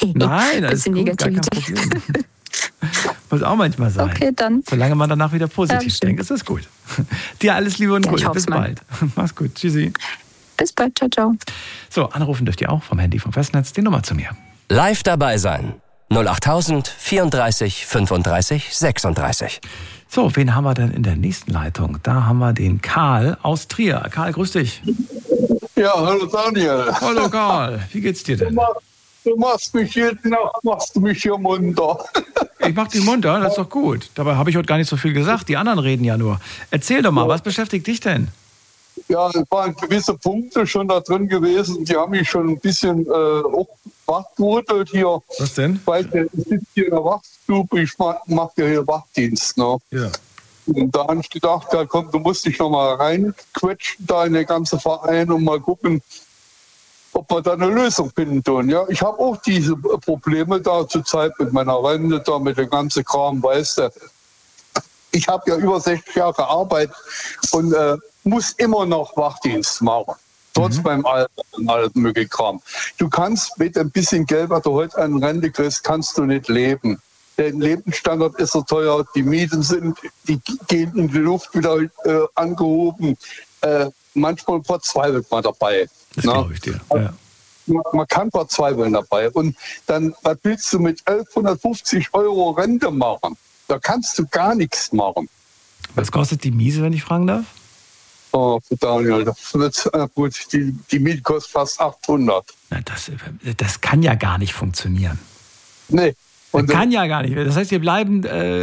Nein, das ist gut, Negativität. gar kein Problem. Muss auch manchmal sein. Okay, dann. Solange man danach wieder positiv denkt, ist das gut. Dir alles Liebe und Gute. Bis bald. Mach's gut. Tschüssi. Bis bald. Ciao, ciao. So, anrufen dürft ihr auch vom Handy vom Festnetz. Die Nummer zu mir. Live dabei sein. 08000 34 35 36. So, wen haben wir denn in der nächsten Leitung? Da haben wir den Karl aus Trier. Karl, grüß dich. Ja, hallo Daniel. Hallo Karl, wie geht's dir denn? Du machst mich jede Nacht, hier munter. Ich mach dich munter, das ist doch gut. Dabei habe ich heute gar nicht so viel gesagt, die anderen reden ja nur. Erzähl doch mal, was beschäftigt dich denn? Ja, es waren gewisse Punkte schon da drin gewesen, die haben mich schon ein bisschen auch wachgerüttelt hier. Was denn? Weil ich sitze hier in der Wachstube, ich mach ja hier Wachdienst. Ne? Ja. Und da habe ich gedacht, ja, komm, du musst dich noch mal reinquetschen da in den ganzen Verein und mal gucken, ob wir da eine Lösung finden tun. Ja, ich habe auch diese Probleme da zur Zeit mit meiner Rente, da mit dem ganzen Kram, weißt du. Ich habe ja über 60 Jahre Arbeit und muss immer noch Wachdienst machen. Trotz meinem Alter und alles mögliche Kram. Du kannst mit ein bisschen Geld, was du heute an Rente kriegst, kannst du nicht leben. Der Lebensstandard ist so teuer, die Mieten die gehen in die Luft wieder angehoben. Manchmal verzweifelt man dabei. Das glaube ich dir. Ja. Man kann verzweifeln dabei. Und dann, was willst du mit 1150 € Rente machen? Da kannst du gar nichts machen. Was kostet die Miese, wenn ich fragen darf? Oh, Daniel, gut, die Miete kostet fast 800. Na, das kann ja gar nicht funktionieren. Nee. Das kann ja gar nicht. Das heißt, wir bleiben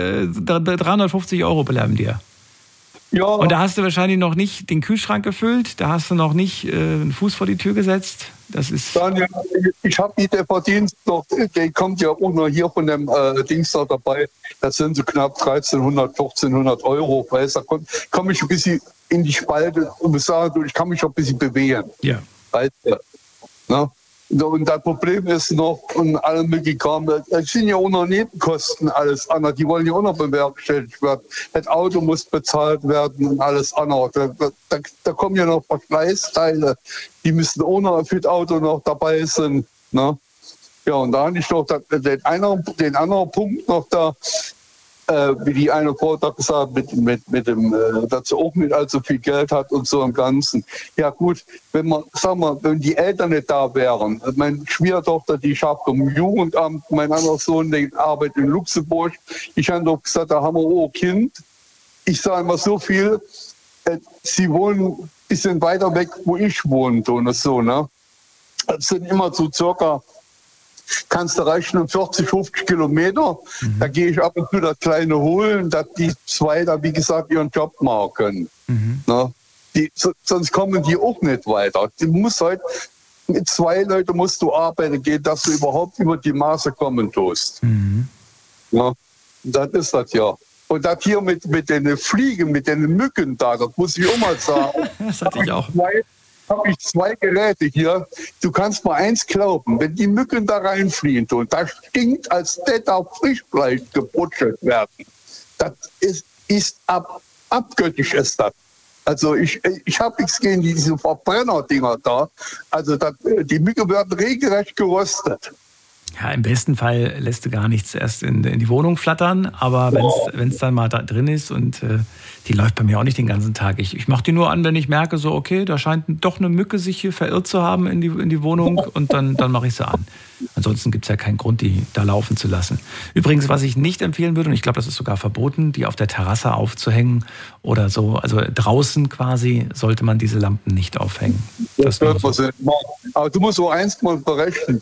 350 € bleiben dir. Ja. Und da hast du wahrscheinlich noch nicht den Kühlschrank gefüllt, da hast du noch nicht einen Fuß vor die Tür gesetzt. Das ist. Daniel, ich habe der Verdienst noch, der kommt ja auch noch hier von dem Dienstag dabei. Das sind so knapp 1300, 1400 €. Weißt, da komme ich ein bisschen in die Spalte und muss sagen, ich kann mich auch ein bisschen bewegen. Ja. Weißt du, ne? Und das Problem ist noch, und alle möglichen Kram, es sind ja auch noch Nebenkosten, alles andere. Die wollen ja auch noch bewerkstelligt werden. Das Auto muss bezahlt werden und alles andere. Da kommen ja noch Verschleißteile, die müssen auch noch für das Auto noch dabei sein. Ne? Ja, und da habe ich noch den anderen Punkt noch da, wie die eine Frau da gesagt hat, mit dem, dass sie auch nicht allzu viel Geld hat und so im Ganzen. Ja gut, wenn die Eltern nicht da wären, meine Schwiegertochter, die schafft im Jugendamt, mein anderer Sohn, der arbeitet in Luxemburg. Ich habe doch gesagt, da haben wir auch ein Kind. Ich sage immer so viel, sie wohnen ein bisschen weiter weg, wo ich wohne, und so, ne? Das sind immer so circa, kannst du rechnen, 40, 50 Kilometer. Da gehe ich ab und zu das Kleine holen, dass die zwei da, wie gesagt, ihren Job machen können. Ne? Sonst kommen die auch nicht weiter. Du musst halt, mit 2 Leuten musst du arbeiten gehen, dass du überhaupt über die Maße kommen tust. Ne? Das ist das ja. Und das hier mit den Fliegen, mit den Mücken da, das muss ich auch mal sagen. Das hatte ich auch. Habe ich 2 Geräte hier. Du kannst mal eins glauben, wenn die Mücken da reinfliegen tun, das stinkt, als hätte auch Frischfleisch gebutschelt werden. Das ist abgöttisch ist das. Also ich habe nichts gegen diese Verbrennerdinger da. Also die Mücken werden regelrecht geröstet. Ja, im besten Fall lässt du gar nichts erst in die Wohnung flattern, aber wenn es dann mal da drin ist und die läuft bei mir auch nicht den ganzen Tag. Ich mache die nur an, wenn ich merke, so okay, da scheint doch eine Mücke sich hier verirrt zu haben in die Wohnung und dann mache ich sie an. Ansonsten gibt es ja keinen Grund, die da laufen zu lassen. Übrigens, was ich nicht empfehlen würde, und ich glaube, das ist sogar verboten, die auf der Terrasse aufzuhängen oder so, also draußen quasi sollte man diese Lampen nicht aufhängen. Das so. Aber du musst so eins mal berechnen,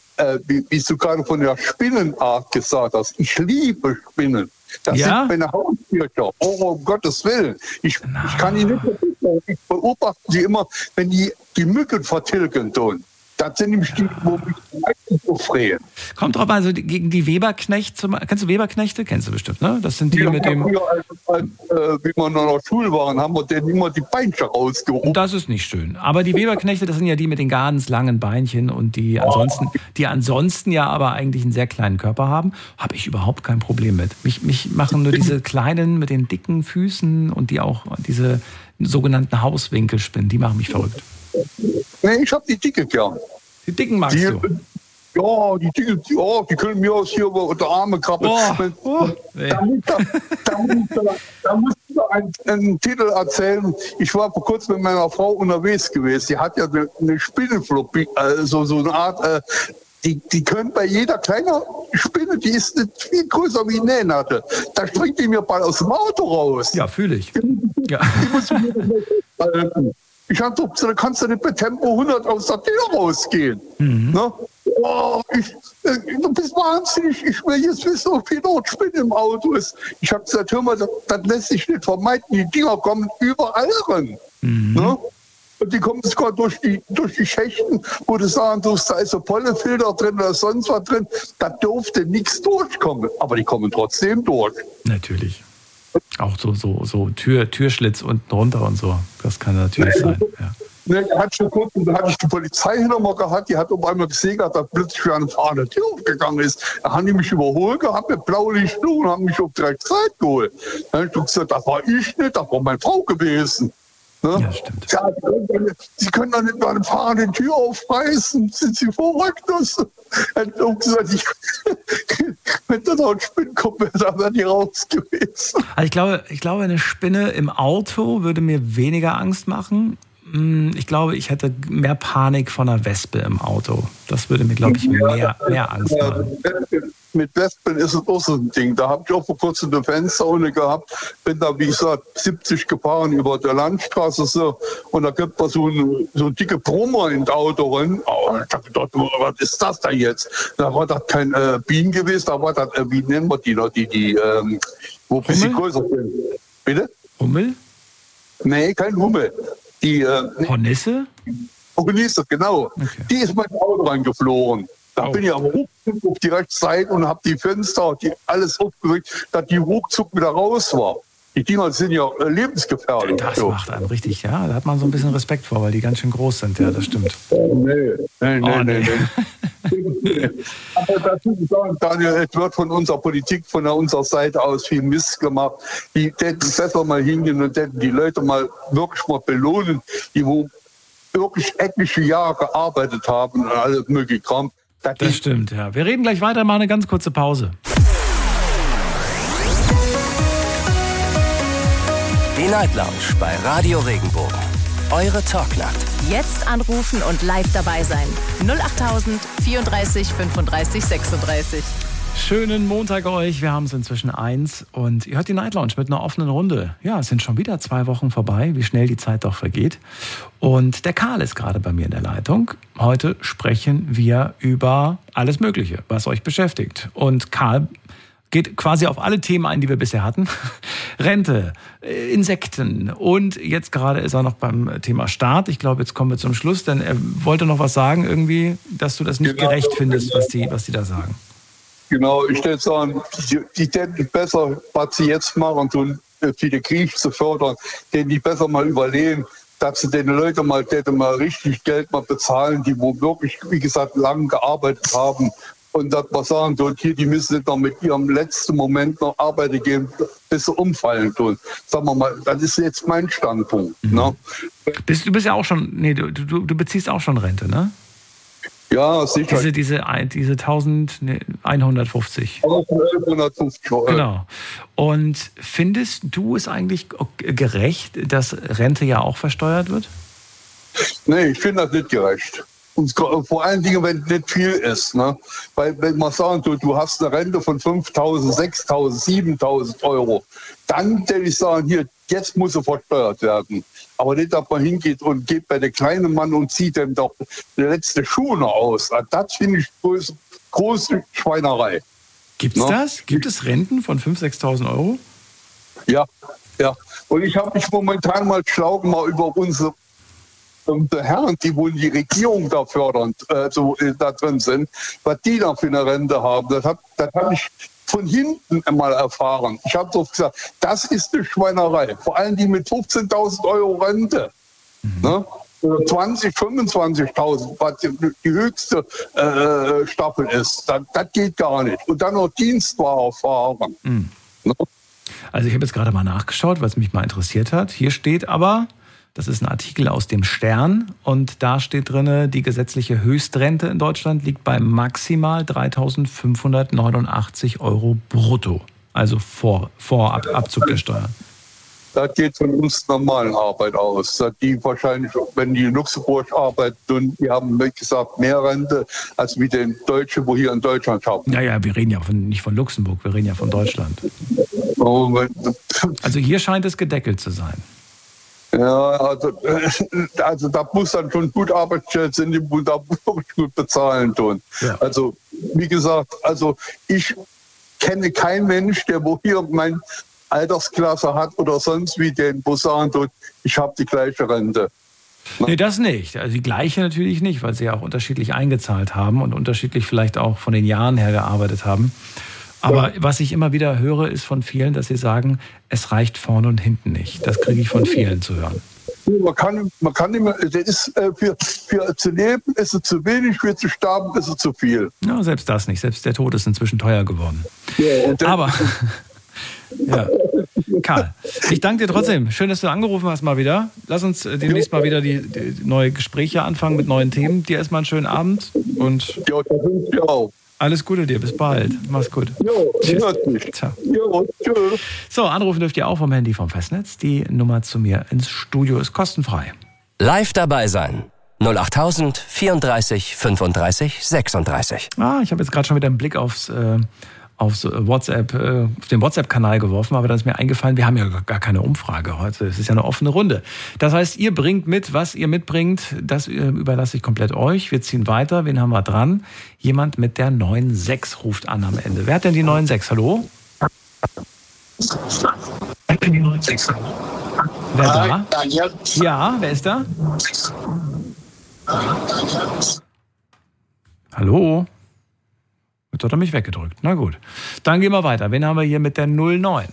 wie du gerade von der Spinnenart gesagt hast. Ich liebe Spinnen. Das sind meine Haustierchen. Oh, um Gottes Willen. Ich kann die nicht verstehen. Ich beobachte sie immer, wenn die Mücken vertilgen tun. Das sind nämlich die, wo mich meistens so freuen. Kommt drauf an, also gegen die Weberknecht, kennst du Weberknechte? Kennst du bestimmt, ne? Das sind die mit dem... Früher, wie wir noch in der Schule waren, haben wir denen immer die Beinchen rausgehoben. Das ist nicht schön. Aber die Weberknechte, das sind ja die mit den ganz langen Beinchen und die ansonsten ja aber eigentlich einen sehr kleinen Körper haben, habe ich überhaupt kein Problem mit. Mich machen nur diese kleinen mit den dicken Füßen und die auch diese sogenannten Hauswinkelspinnen, die machen mich verrückt. Nee, ich habe die Dicke gern. Die Dicken magst du? Ja, die Dinge, die können mir aus hier unter Arme krabbeln. Da muss ich einen Titel erzählen. Ich war vor kurzem mit meiner Frau unterwegs gewesen. Die hat ja eine Spinnenflopie, also so eine Art, die können bei jeder kleinen Spinne, die ist nicht viel größer wie eine Nähnatte. Da springt die mir bald aus dem Auto raus. Ja, fühle ich. Ja. Die muss ich mir halten. Ich habe doch gesagt, da kannst du nicht bei Tempo 100 aus der Tür rausgehen. Ne? Oh, du bist wahnsinnig. Ich will jetzt wissen, ob hier noch Spinne im Auto ist. Ich habe gesagt, hör mal, das lässt sich nicht vermeiden. Die Dinger kommen überall ran. Ne? Und die kommen sogar durch die Schächten, wo du sagen tust, da ist ein Pollefilter drin oder sonst was drin. Da durfte nichts durchkommen. Aber die kommen trotzdem durch. Natürlich. Auch so Türschlitz unten runter und so. Das kann natürlich sein. Ja. Ne, da hatte ich die Polizei hinter mir gehabt, die hat auf einmal gesehen, dass da plötzlich für eine fahrende Tür aufgegangen ist. Da haben die mich überholt gehabt mit Blaulicht und haben mich auf direkt Zeit geholt. Dann habe ich gesagt, das war ich nicht, das war meine Frau gewesen. Ne? Ja, stimmt. Ja, Sie können doch nicht mal eine fahrende Tür aufreißen. Sind Sie verrückt? Wenn da noch ein Spinn kommt, dann wäre die raus gewesen. Also ich glaube, eine Spinne im Auto würde mir weniger Angst machen. Ich glaube, ich hätte mehr Panik von einer Wespe im Auto. Das würde mir, glaube ich, mehr Angst machen. Mit Wespen ist es auch so ein Ding. Da habe ich auch vor kurzem eine Fenster ohne gehabt. Bin da, wie gesagt, 70 gefahren über der Landstraße so. Und da gibt es so ein dicke Brummer in das Auto rein. Oh, ich habe gedacht, was ist das da jetzt? Da war das kein Bienen gewesen, da war das, wie nennen wir die noch, wo ein bisschen größer sind. Bitte? Hummel? Nee, kein Hummel. Hornisse? Hornisse, genau. Okay. Die ist mein Auto reingeflogen. Da bin ich am ruckzuck auf die rechte Seite und habe die Fenster, alles aufgerückt, dass die ruckzuck wieder raus war. Die Dinger sind ja lebensgefährlich. Das macht einem richtig, ja. Da hat man so ein bisschen Respekt vor, weil die ganz schön groß sind, ja, das stimmt. Nee. Aber dazu sagen, Daniel, es wird von unserer Politik, von unserer Seite aus viel Mist gemacht. Die hätten besser mal hingehen und hätten die Leute mal wirklich mal belohnen, die wo wirklich etliche Jahre gearbeitet haben und alles mögliche Kram. Das stimmt, ja. Wir reden gleich weiter, machen eine ganz kurze Pause. Die Night Lounge bei Radio Regenbogen. Eure Talknacht. Jetzt anrufen und live dabei sein. 08000 34 35 36. Schönen Montag euch. Wir haben es inzwischen 1 und ihr hört die Night Lounge mit einer offenen Runde. Ja, es sind schon wieder 2 Wochen vorbei, wie schnell die Zeit doch vergeht. Und der Karl ist gerade bei mir in der Leitung. Heute sprechen wir über alles Mögliche, was euch beschäftigt. Und Karl geht quasi auf alle Themen ein, die wir bisher hatten. Rente, Insekten und jetzt gerade ist er noch beim Thema Staat. Ich glaube, jetzt kommen wir zum Schluss, denn er wollte noch was sagen irgendwie, dass du das nicht gerecht findest, was die da sagen. Genau, ich würde sagen, die denken besser, was sie jetzt machen, tun, für den Krieg zu fördern, denen die besser mal überlegen, dass sie den Leuten mal richtig Geld mal bezahlen, die wo wirklich, wie gesagt, lange gearbeitet haben. Und dass wir sagen, hier, die müssen nicht noch mit ihrem letzten Moment noch arbeiten gehen, bis sie umfallen tun. Sagen wir mal, das ist jetzt mein Standpunkt. Mhm. Ne? Du bist ja auch schon, du beziehst auch schon Rente, ne? Ja, sicher. Diese 1150. 1150 Euro. Genau. Und findest du es eigentlich gerecht, dass Rente ja auch versteuert wird? Nee, ich finde das nicht gerecht. Und vor allen Dingen, wenn es nicht viel ist. Ne? Weil wenn man sagen, du hast eine Rente von 5.000, 6.000, 7.000 Euro, dann würde ich sagen, hier, jetzt muss sie versteuert werden. Aber nicht, dass man hingeht und geht bei der kleinen Mann und zieht dem doch die letzte Schuhe noch aus. Das finde ich große Schweinerei. Gibt's das? Gibt es Renten von 5.000, 6.000 Euro? Ja. Und ich habe mich momentan mal schlau gemacht über unsere Herren, die wohl die Regierung da fördern, da drin sind, was die da für eine Rente haben. Das hab ich von hinten einmal erfahren. Ich habe doch gesagt, das ist eine Schweinerei. Vor allem die mit 15.000 Euro Rente. Ne? 20.000, 25.000, was die höchste Staffel ist. Das geht gar nicht. Und dann noch Dienstwagen fahren. Ne? Also ich habe jetzt gerade mal nachgeschaut, was mich mal interessiert hat. Hier steht aber, Das ist ein Artikel aus dem Stern und da steht drin, die gesetzliche Höchstrente in Deutschland liegt bei maximal 3.589 € brutto. Also vor Abzug der Steuern. Das geht von uns normalen Arbeit aus. Die wahrscheinlich, wenn die in Luxemburg arbeiten, die haben, wie gesagt, mehr Rente als wie den Deutschen, wo hier in Deutschland haben. Ja, wir reden ja nicht von Luxemburg, wir reden ja von Deutschland. Also hier scheint es gedeckelt zu sein. Ja, also da muss dann schon gut Arbeitsstellen sind, die da wirklich gut bezahlen tun. Ja. Also wie gesagt, ich kenne keinen Mensch, der wo hier mein Altersklasse hat oder sonst wie den, wo sagen tut, ich habe die gleiche Rente. Nee, das nicht. Also die gleiche natürlich nicht, weil sie ja auch unterschiedlich eingezahlt haben und unterschiedlich vielleicht auch von den Jahren her gearbeitet haben. Aber was ich immer wieder höre, ist von vielen, dass sie sagen, es reicht vorne und hinten nicht. Das kriege ich von vielen zu hören. Man kann immer, das ist, für zu leben ist es zu wenig, für zu sterben ist es zu viel. Ja, selbst das nicht. Selbst der Tod ist inzwischen teuer geworden. Ja, aber... Ja. Karl, ich danke dir trotzdem. Schön, dass du angerufen hast mal wieder. Lass uns demnächst mal wieder die neue Gespräche anfangen mit neuen Themen. Dir erstmal einen schönen Abend und ja, das wünsche ich auch. Alles Gute dir. Bis bald. Mach's gut. Tschüss. Tschüss. So, anrufen dürft ihr auch vom Handy vom Festnetz. Die Nummer zu mir ins Studio ist kostenfrei. Live dabei sein. 08000 34 35 36. Ich habe jetzt gerade schon wieder einen Blick auf WhatsApp, auf den WhatsApp-Kanal geworfen, aber dann ist mir eingefallen, wir haben ja gar keine Umfrage heute. Es ist ja eine offene Runde. Das heißt, ihr bringt mit, was ihr mitbringt, das überlasse ich komplett euch. Wir ziehen weiter. Wen haben wir dran? Jemand mit der 96 ruft an am Ende. Wer hat denn die 96? Hallo? Wer da? Daniel. Ja, wer ist da? Hallo? Jetzt hat er mich weggedrückt. Na gut. Dann gehen wir weiter. Wen haben wir hier mit der 09?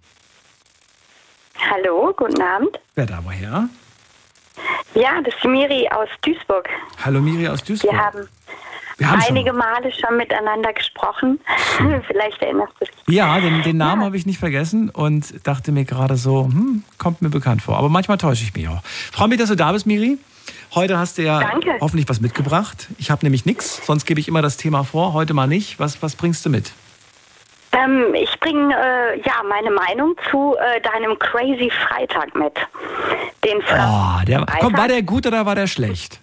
Hallo, guten Abend. Wer da woher? Ja, das ist Miri aus Duisburg. Hallo Miri aus Duisburg. Wir haben einige Male schon miteinander gesprochen. Vielleicht erinnerst du dich. Ja, den Namen habe ich nicht vergessen und dachte mir gerade so, kommt mir bekannt vor. Aber manchmal täusche ich mich auch. Freue mich, dass du da bist, Miri. Heute hast du ja hoffentlich was mitgebracht. Ich habe nämlich nichts, sonst gebe ich immer das Thema vor. Heute mal nicht. Was bringst du mit? Ich bringe meine Meinung zu deinem Crazy Freitag mit. Den Freitag. War der gut oder war der schlecht?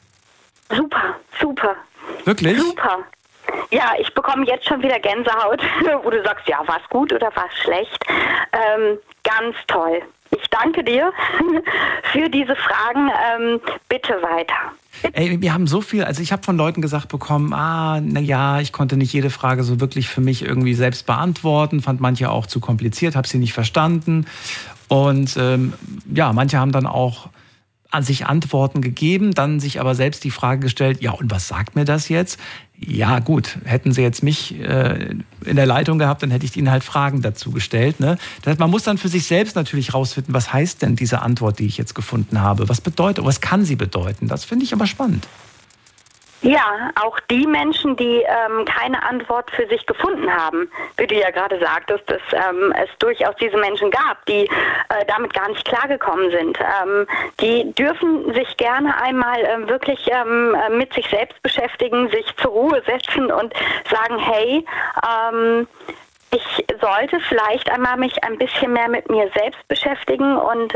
Super. Wirklich? Super. Ja, ich bekomme jetzt schon wieder Gänsehaut, wo du sagst, ja, war's gut oder war's schlecht? Ganz toll. Ich danke dir für diese Fragen. Bitte weiter. Ey, wir haben so viel, also ich habe von Leuten gesagt bekommen, ich konnte nicht jede Frage so wirklich für mich irgendwie selbst beantworten, fand manche auch zu kompliziert, habe sie nicht verstanden. Und manche haben dann auch an sich Antworten gegeben, dann sich aber selbst die Frage gestellt, ja, und was sagt mir das jetzt? Ja, gut, hätten sie jetzt mich in der Leitung gehabt, dann hätte ich ihnen halt Fragen dazu gestellt. Ne? Das heißt, man muss dann für sich selbst natürlich rausfinden, was heißt denn diese Antwort, die ich jetzt gefunden habe? Was kann sie bedeuten? Das finde ich aber spannend. Ja, auch die Menschen, die keine Antwort für sich gefunden haben, wie du ja gerade sagtest, dass es durchaus diese Menschen gab, die damit gar nicht klargekommen sind. Die dürfen sich gerne einmal wirklich mit sich selbst beschäftigen, sich zur Ruhe setzen und sagen, hey, ich sollte vielleicht einmal mich ein bisschen mehr mit mir selbst beschäftigen und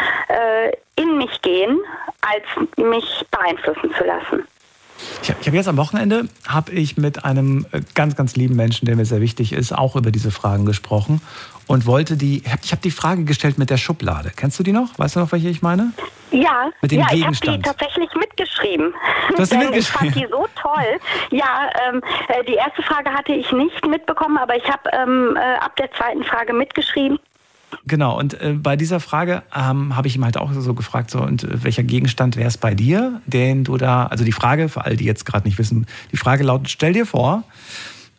in mich gehen, als mich beeinflussen zu lassen. Ich habe jetzt am Wochenende mit einem ganz, ganz lieben Menschen, der mir sehr wichtig ist, auch über diese Fragen gesprochen und ich habe die Frage gestellt mit der Schublade. Kennst du die noch? Weißt du noch, welche ich meine? Ja, mit dem ich habe Gegenstand. die tatsächlich mitgeschrieben. Du hast sie mitgeschrieben? Ich fand die so toll. Ja, die erste Frage hatte ich nicht mitbekommen, aber ich habe ab der zweiten Frage mitgeschrieben. Genau, und bei dieser Frage habe ich ihm halt auch so gefragt, und welcher Gegenstand wäre es bei dir, den du da, also die Frage, für alle, die jetzt gerade nicht wissen, die Frage lautet, stell dir vor,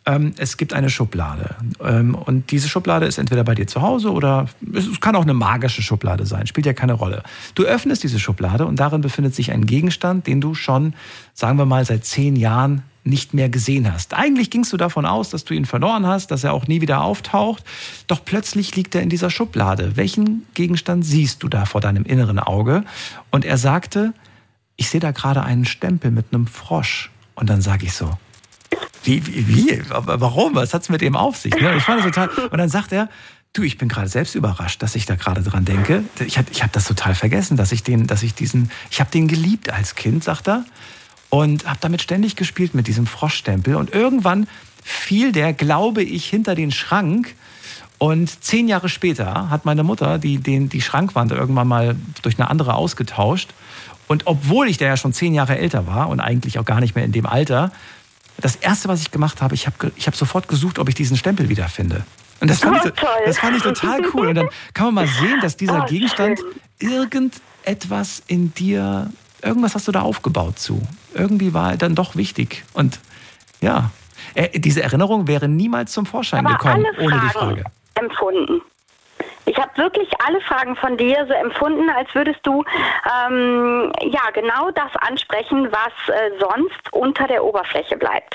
es gibt eine Schublade. Und diese Schublade ist entweder bei dir zu Hause oder es kann auch eine magische Schublade sein, spielt ja keine Rolle. Du öffnest diese Schublade und darin befindet sich ein Gegenstand, den du schon, sagen wir mal, seit 10 Jahren nicht mehr gesehen hast. Eigentlich gingst du davon aus, dass du ihn verloren hast, dass er auch nie wieder auftaucht. Doch plötzlich liegt er in dieser Schublade. Welchen Gegenstand siehst du da vor deinem inneren Auge? Und er sagte, ich sehe da gerade einen Stempel mit einem Frosch. Und dann sage ich so, wie? Warum? Was hat es mit ihm auf sich? Ich fand das total. Und dann sagt er, du, ich bin gerade selbst überrascht, dass ich da gerade dran denke. Ich hab das total vergessen, ich habe den geliebt als Kind, sagt er. Und habe damit ständig gespielt mit diesem Froschstempel. Und irgendwann fiel der, glaube ich, hinter den Schrank. Und 10 Jahre später hat meine Mutter die Schrankwand irgendwann mal durch eine andere ausgetauscht. Und obwohl ich da ja schon 10 Jahre älter war und eigentlich auch gar nicht mehr in dem Alter, das Erste, was ich gemacht habe, ich hab sofort gesucht, ob ich diesen Stempel wiederfinde. Und das fand ich total cool. Und dann kann man mal sehen, dass dieser Gegenstand irgendetwas in dir, irgendwas hast du da aufgebaut zu. Irgendwie war er dann doch wichtig. Und ja, diese Erinnerung wäre niemals zum Vorschein gekommen, ohne die Frage. Empfunden. Ich habe wirklich alle Fragen von dir so empfunden, als würdest du genau das ansprechen, was sonst unter der Oberfläche bleibt.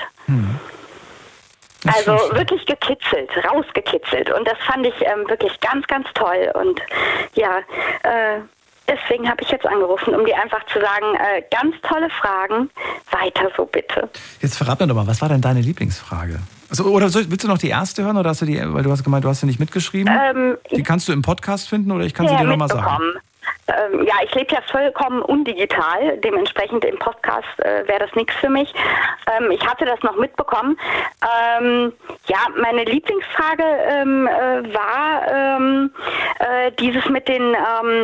Also wirklich gekitzelt, rausgekitzelt. Und das fand ich wirklich ganz, ganz toll. Und deswegen habe ich jetzt angerufen, um dir einfach zu sagen, ganz tolle Fragen, weiter so bitte. Jetzt verrat mir doch mal, was war denn deine Lieblingsfrage? Also, oder willst du noch die erste hören, oder hast du weil du hast gemeint, du hast sie nicht mitgeschrieben? Die kannst du im Podcast finden, oder ich kann sie dir nochmal sagen? Ich lebe ja vollkommen undigital, dementsprechend im Podcast wäre das nichts für mich. Ich hatte das noch mitbekommen. Meine Lieblingsfrage war dieses mit den...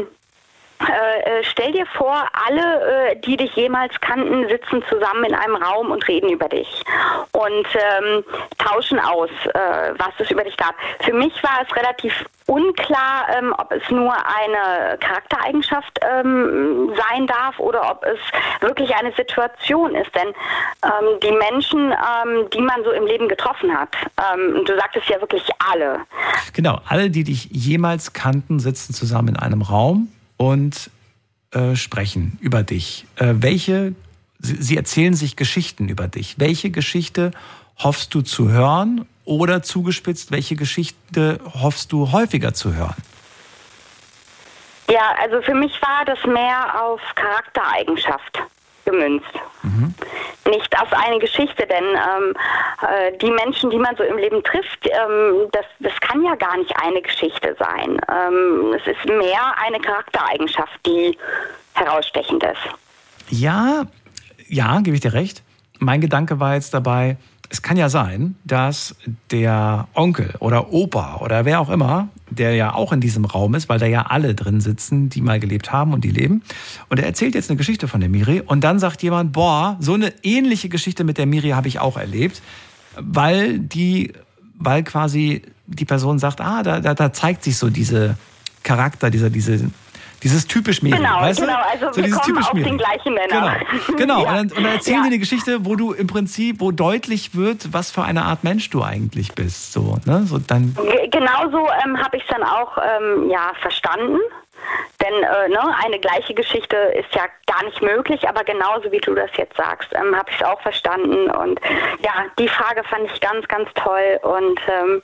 stell dir vor, alle, die dich jemals kannten, sitzen zusammen in einem Raum und reden über dich und tauschen aus, was es über dich gab. Für mich war es relativ unklar, ob es nur eine Charaktereigenschaft sein darf oder ob es wirklich eine Situation ist. Denn die Menschen, die man so im Leben getroffen hat, du sagtest ja wirklich alle. Genau, alle, die dich jemals kannten, sitzen zusammen in einem Raum und sprechen über dich. Sie erzählen sich Geschichten über dich. Welche Geschichte hoffst du zu hören? Oder zugespitzt, welche Geschichte hoffst du häufiger zu hören? Ja, also für mich war das mehr auf Charaktereigenschaft gemünzt. Nicht auf eine Geschichte, denn die Menschen, die man so im Leben trifft, das kann ja gar nicht eine Geschichte sein. Es ist mehr eine Charaktereigenschaft, die herausstechend ist. Ja, gebe ich dir recht. Mein Gedanke war jetzt dabei, es kann ja sein, dass der Onkel oder Opa oder wer auch immer, der ja auch in diesem Raum ist, weil da ja alle drin sitzen, die mal gelebt haben und die leben. Und er erzählt jetzt eine Geschichte von der Miri und dann sagt jemand, so eine ähnliche Geschichte mit der Miri habe ich auch erlebt, weil quasi die Person sagt, da zeigt sich so diese Charakter, dieses typisch Miri, weißt du? Genau, also so wir kommen auf den gleichen Nenner. Genau. Ja. Und dann erzählen die eine Geschichte, wo du im Prinzip, wo deutlich wird, was für eine Art Mensch du eigentlich bist. So, ne? So dann. Genauso habe ich es dann auch verstanden. Denn eine gleiche Geschichte ist ja gar nicht möglich, aber genauso wie du das jetzt sagst, habe ich es auch verstanden. Und die Frage fand ich ganz, ganz toll. Und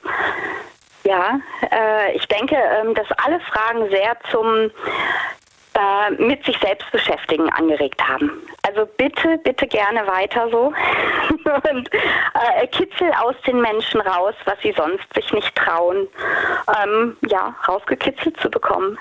ich denke, dass alle Fragen sehr zum mit sich selbst beschäftigen angeregt haben. Also bitte, bitte gerne weiter so und kitzel aus den Menschen raus, was sie sonst sich nicht trauen, rausgekitzelt zu bekommen.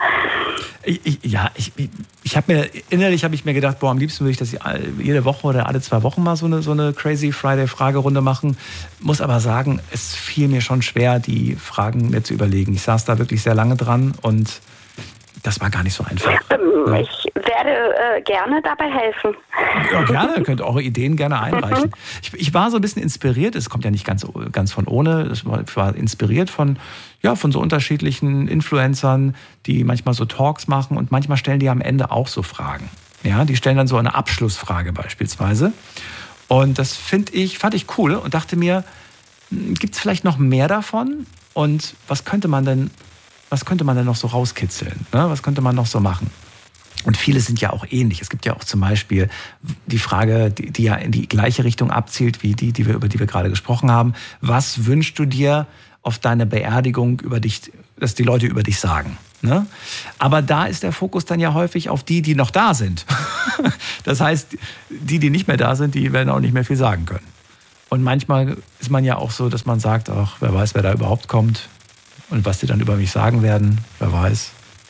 Innerlich habe ich mir gedacht, am liebsten würde ich das jede Woche oder alle 2 Wochen mal so eine Crazy Friday Fragerunde machen. Muss aber sagen, es fiel mir schon schwer, die Fragen mir zu überlegen. Ich saß da wirklich sehr lange dran und das war gar nicht so einfach. Ich werde gerne dabei helfen. Ja, gerne. Ihr könnt eure Ideen gerne einreichen. Ich war so ein bisschen inspiriert, es kommt ja nicht ganz von ohne, ich war inspiriert von so unterschiedlichen Influencern, die manchmal so Talks machen und manchmal stellen die am Ende auch so Fragen. Ja, die stellen dann so eine Abschlussfrage beispielsweise. Und das fand ich cool und dachte mir, Gibt es vielleicht noch mehr davon? Und was könnte man denn noch so rauskitzeln? Ne? Was könnte man noch so machen? Und viele sind ja auch ähnlich. Es gibt ja auch zum Beispiel die Frage, die ja in die gleiche Richtung abzielt, wie über die wir gerade gesprochen haben. Was wünschst du dir auf deine Beerdigung über dich, dass die Leute über dich sagen? Ne? Aber da ist der Fokus dann ja häufig auf die noch da sind. Das heißt, die nicht mehr da sind, die werden auch nicht mehr viel sagen können. Und manchmal ist man ja auch so, dass man sagt, ach, wer weiß, wer da überhaupt kommt und was die dann über mich sagen werden, wer weiß.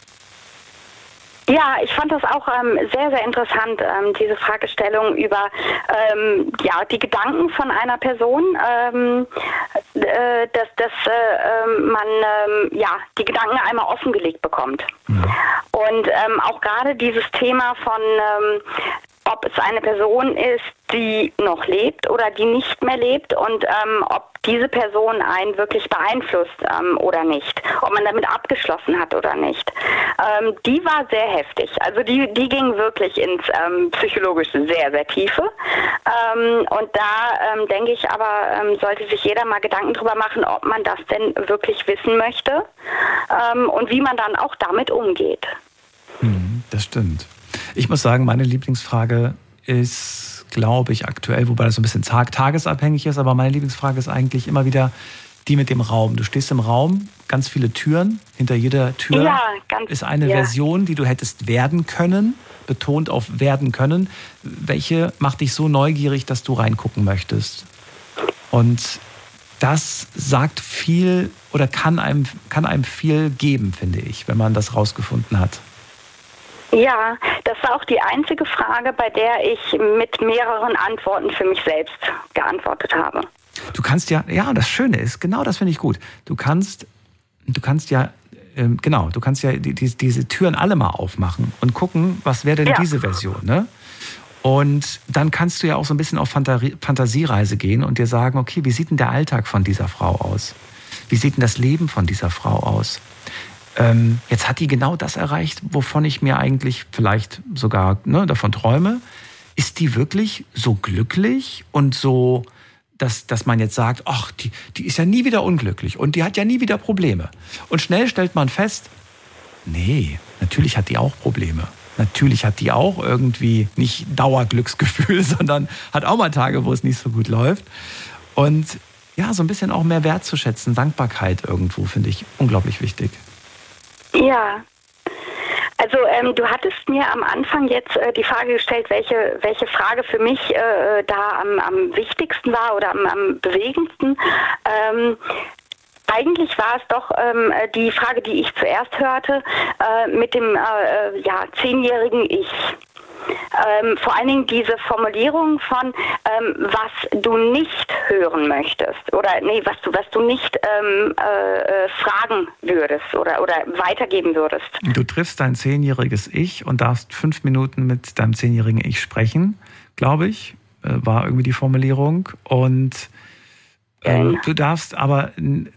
Ja, ich fand das auch sehr, sehr interessant, diese Fragestellung über die Gedanken von einer Person, dass man die Gedanken einmal offengelegt bekommt. Ja. Und auch gerade dieses Thema von ob es eine Person ist, die noch lebt oder die nicht mehr lebt und ob diese Person einen wirklich beeinflusst oder nicht, ob man damit abgeschlossen hat oder nicht. Die war sehr heftig. Also die ging wirklich ins Psychologische sehr, sehr Tiefe. Und da denke ich aber, sollte sich jeder mal Gedanken drüber machen, ob man das denn wirklich wissen möchte und wie man dann auch damit umgeht. Das stimmt. Ich muss sagen, meine Lieblingsfrage ist, glaube ich, aktuell, wobei das so ein bisschen tagesabhängig ist, aber meine Lieblingsfrage ist eigentlich immer wieder die mit dem Raum. Du stehst im Raum, ganz viele Türen. Hinter jeder Tür ist eine Version, die du hättest werden können, betont auf werden können. Welche macht dich so neugierig, dass du reingucken möchtest? Und das sagt viel oder kann einem viel geben, finde ich, wenn man das rausgefunden hat. Ja, das war auch die einzige Frage, bei der ich mit mehreren Antworten für mich selbst geantwortet habe. Du kannst das Schöne ist, genau das finde ich gut. Du kannst diese Türen alle mal aufmachen und gucken, was wäre denn diese Version, ne? Und dann kannst du ja auch so ein bisschen auf Fantasiereise gehen und dir sagen, okay, wie sieht denn der Alltag von dieser Frau aus? Wie sieht denn das Leben von dieser Frau aus? Jetzt hat die genau das erreicht, wovon ich mir eigentlich vielleicht sogar davon träume. Ist die wirklich so glücklich und so, dass man jetzt sagt, ach, die ist ja nie wieder unglücklich und die hat ja nie wieder Probleme. Und schnell stellt man fest, nee, natürlich hat die auch Probleme. Natürlich hat die auch irgendwie nicht Dauerglücksgefühl, sondern hat auch mal Tage, wo es nicht so gut läuft. Und ja, so ein bisschen auch mehr wertzuschätzen, Dankbarkeit irgendwo, finde ich unglaublich wichtig. Ja, also du hattest mir am Anfang jetzt die Frage gestellt, welche Frage für mich da am wichtigsten war oder am bewegendsten. Eigentlich war es doch die Frage, die ich zuerst hörte, mit dem 10-jährigen Ich. Vor allen Dingen diese Formulierung von was du nicht hören möchtest oder was du nicht fragen würdest oder weitergeben würdest. Du triffst dein 10-jähriges Ich und darfst 5 Minuten mit deinem 10-jährigen Ich sprechen, glaube ich, war irgendwie die Formulierung. Und du darfst aber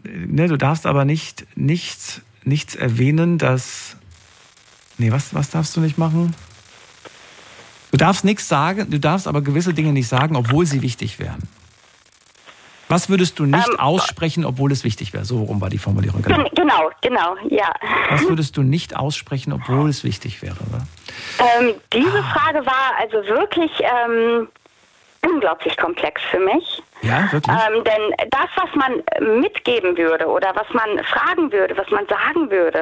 nichts erwähnen, dass was darfst du nicht machen? Du darfst nichts sagen, du darfst aber gewisse Dinge nicht sagen, obwohl sie wichtig wären. Was würdest du nicht aussprechen, obwohl es wichtig wäre? So rum war die Formulierung. Genau, ja. Was würdest du nicht aussprechen, obwohl es wichtig wäre? Diese Frage war also wirklich unglaublich komplex für mich. Ja, wirklich? Denn das, was man mitgeben würde oder was man fragen würde, was man sagen würde,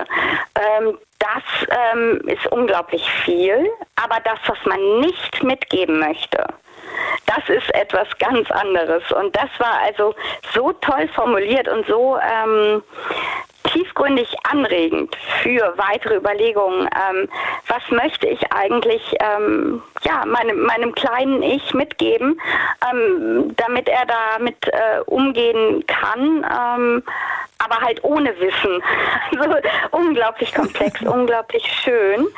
das ist unglaublich viel. Aber das, was man nicht mitgeben möchte, das ist etwas ganz anderes. Und das war also so toll formuliert und so tiefgründig anregend für weitere Überlegungen. Was möchte ich eigentlich meinem kleinen Ich mitgeben, damit er damit umgehen kann, aber halt ohne Wissen. Also unglaublich komplex, unglaublich schön.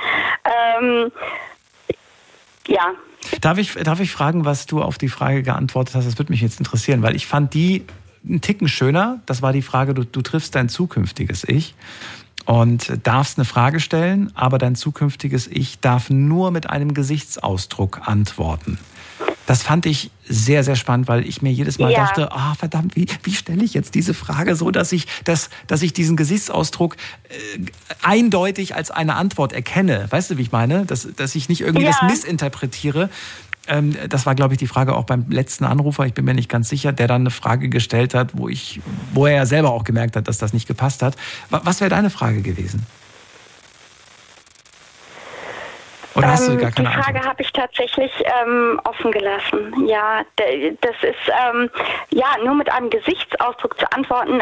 Darf ich fragen, was du auf die Frage geantwortet hast? Das würde mich jetzt interessieren, weil ich fand die einen Ticken schöner. Das war die Frage, du triffst dein zukünftiges Ich und darfst eine Frage stellen, aber dein zukünftiges Ich darf nur mit einem Gesichtsausdruck antworten. Das fand ich sehr, sehr spannend, weil ich mir jedes Mal dachte, verdammt, wie stelle ich jetzt diese Frage so, dass ich diesen Gesichtsausdruck eindeutig als eine Antwort erkenne. Weißt du, wie ich meine? Dass ich nicht irgendwie das missinterpretiere. Das war, glaube ich, die Frage auch beim letzten Anrufer, ich bin mir nicht ganz sicher, der dann eine Frage gestellt hat, wo er ja selber auch gemerkt hat, dass das nicht gepasst hat. Was wäre deine Frage gewesen? Oder hast du gar keine Antwort? Die Frage habe ich tatsächlich offen gelassen. Ja, das ist nur mit einem Gesichtsausdruck zu antworten.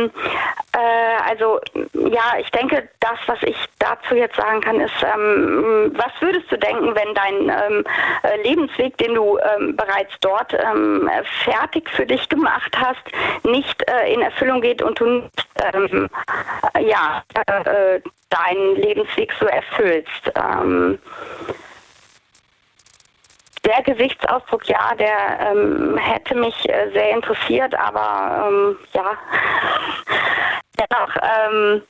Ich denke, das, was ich dazu jetzt sagen kann, ist, was würdest du denken, wenn dein Lebensweg, den du bereits dort fertig für dich gemacht hast, nicht in Erfüllung geht und du nicht deinen Lebensweg so erfüllst? Der Gesichtsausdruck, der hätte mich sehr interessiert, aber dennoch,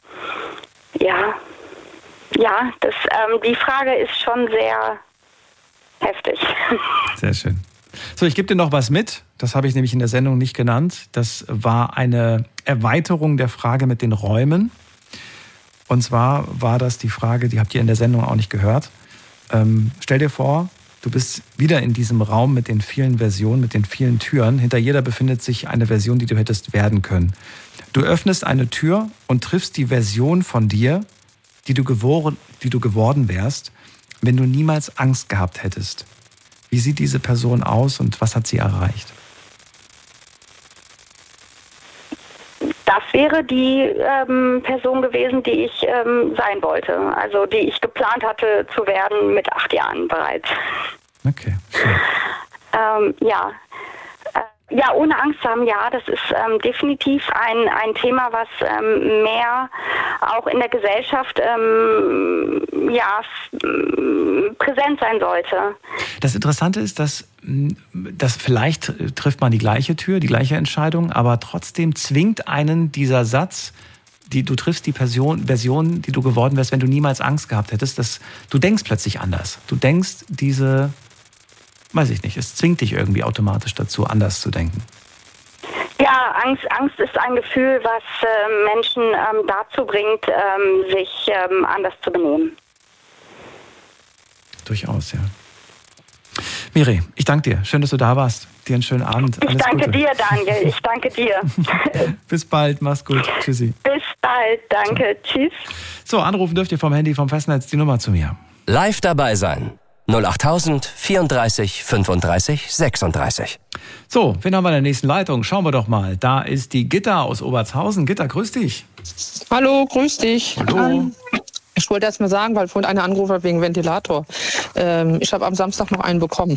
die Frage ist schon sehr heftig. Sehr schön. So, ich gebe dir noch was mit. Das habe ich nämlich in der Sendung nicht genannt. Das war eine Erweiterung der Frage mit den Räumen. Und zwar war das die Frage, die habt ihr in der Sendung auch nicht gehört. Stell dir vor, du bist wieder in diesem Raum mit den vielen Versionen, mit den vielen Türen. Hinter jeder befindet sich eine Version, die du hättest werden können. Du öffnest eine Tür und triffst die Version von dir, die du geworden wärst, wenn du niemals Angst gehabt hättest. Wie sieht diese Person aus und was hat sie erreicht? Das wäre die Person gewesen, die ich sein wollte. Also die ich geplant hatte zu werden mit 8 Jahren bereits. Okay, schön. Ohne Angst zu haben, das ist definitiv ein Thema, was mehr auch in der Gesellschaft präsent sein sollte. Das Interessante ist, dass vielleicht trifft man die gleiche Tür, die gleiche Entscheidung, aber trotzdem zwingt einen dieser Satz, du triffst die Version, die du geworden wärst, wenn du niemals Angst gehabt hättest, du denkst plötzlich anders. Du denkst weiß ich nicht, es zwingt dich irgendwie automatisch dazu, anders zu denken. Ja, Angst ist ein Gefühl, was Menschen dazu bringt, sich anders zu benehmen. Durchaus, ja. Miri, ich danke dir. Schön, dass du da warst. Dir einen schönen Abend. Alles Ich danke Gute. dir, Daniel. Ich danke dir. Bis bald. Mach's gut. Tschüssi. Bis bald. Danke. So. Tschüss. So, anrufen dürft ihr vom Handy, vom Festnetz die Nummer zu mir. Live dabei sein. 08000 34 35 36. So, wen haben wir in der nächsten Leitung? Schauen wir doch mal. Da ist die Gitta aus Obertshausen. Gitta, grüß dich. Hallo, grüß dich. Hallo. Ich wollte erst mal sagen, weil vorhin einer angerufen hat wegen Ventilator. Ich habe am Samstag noch einen bekommen.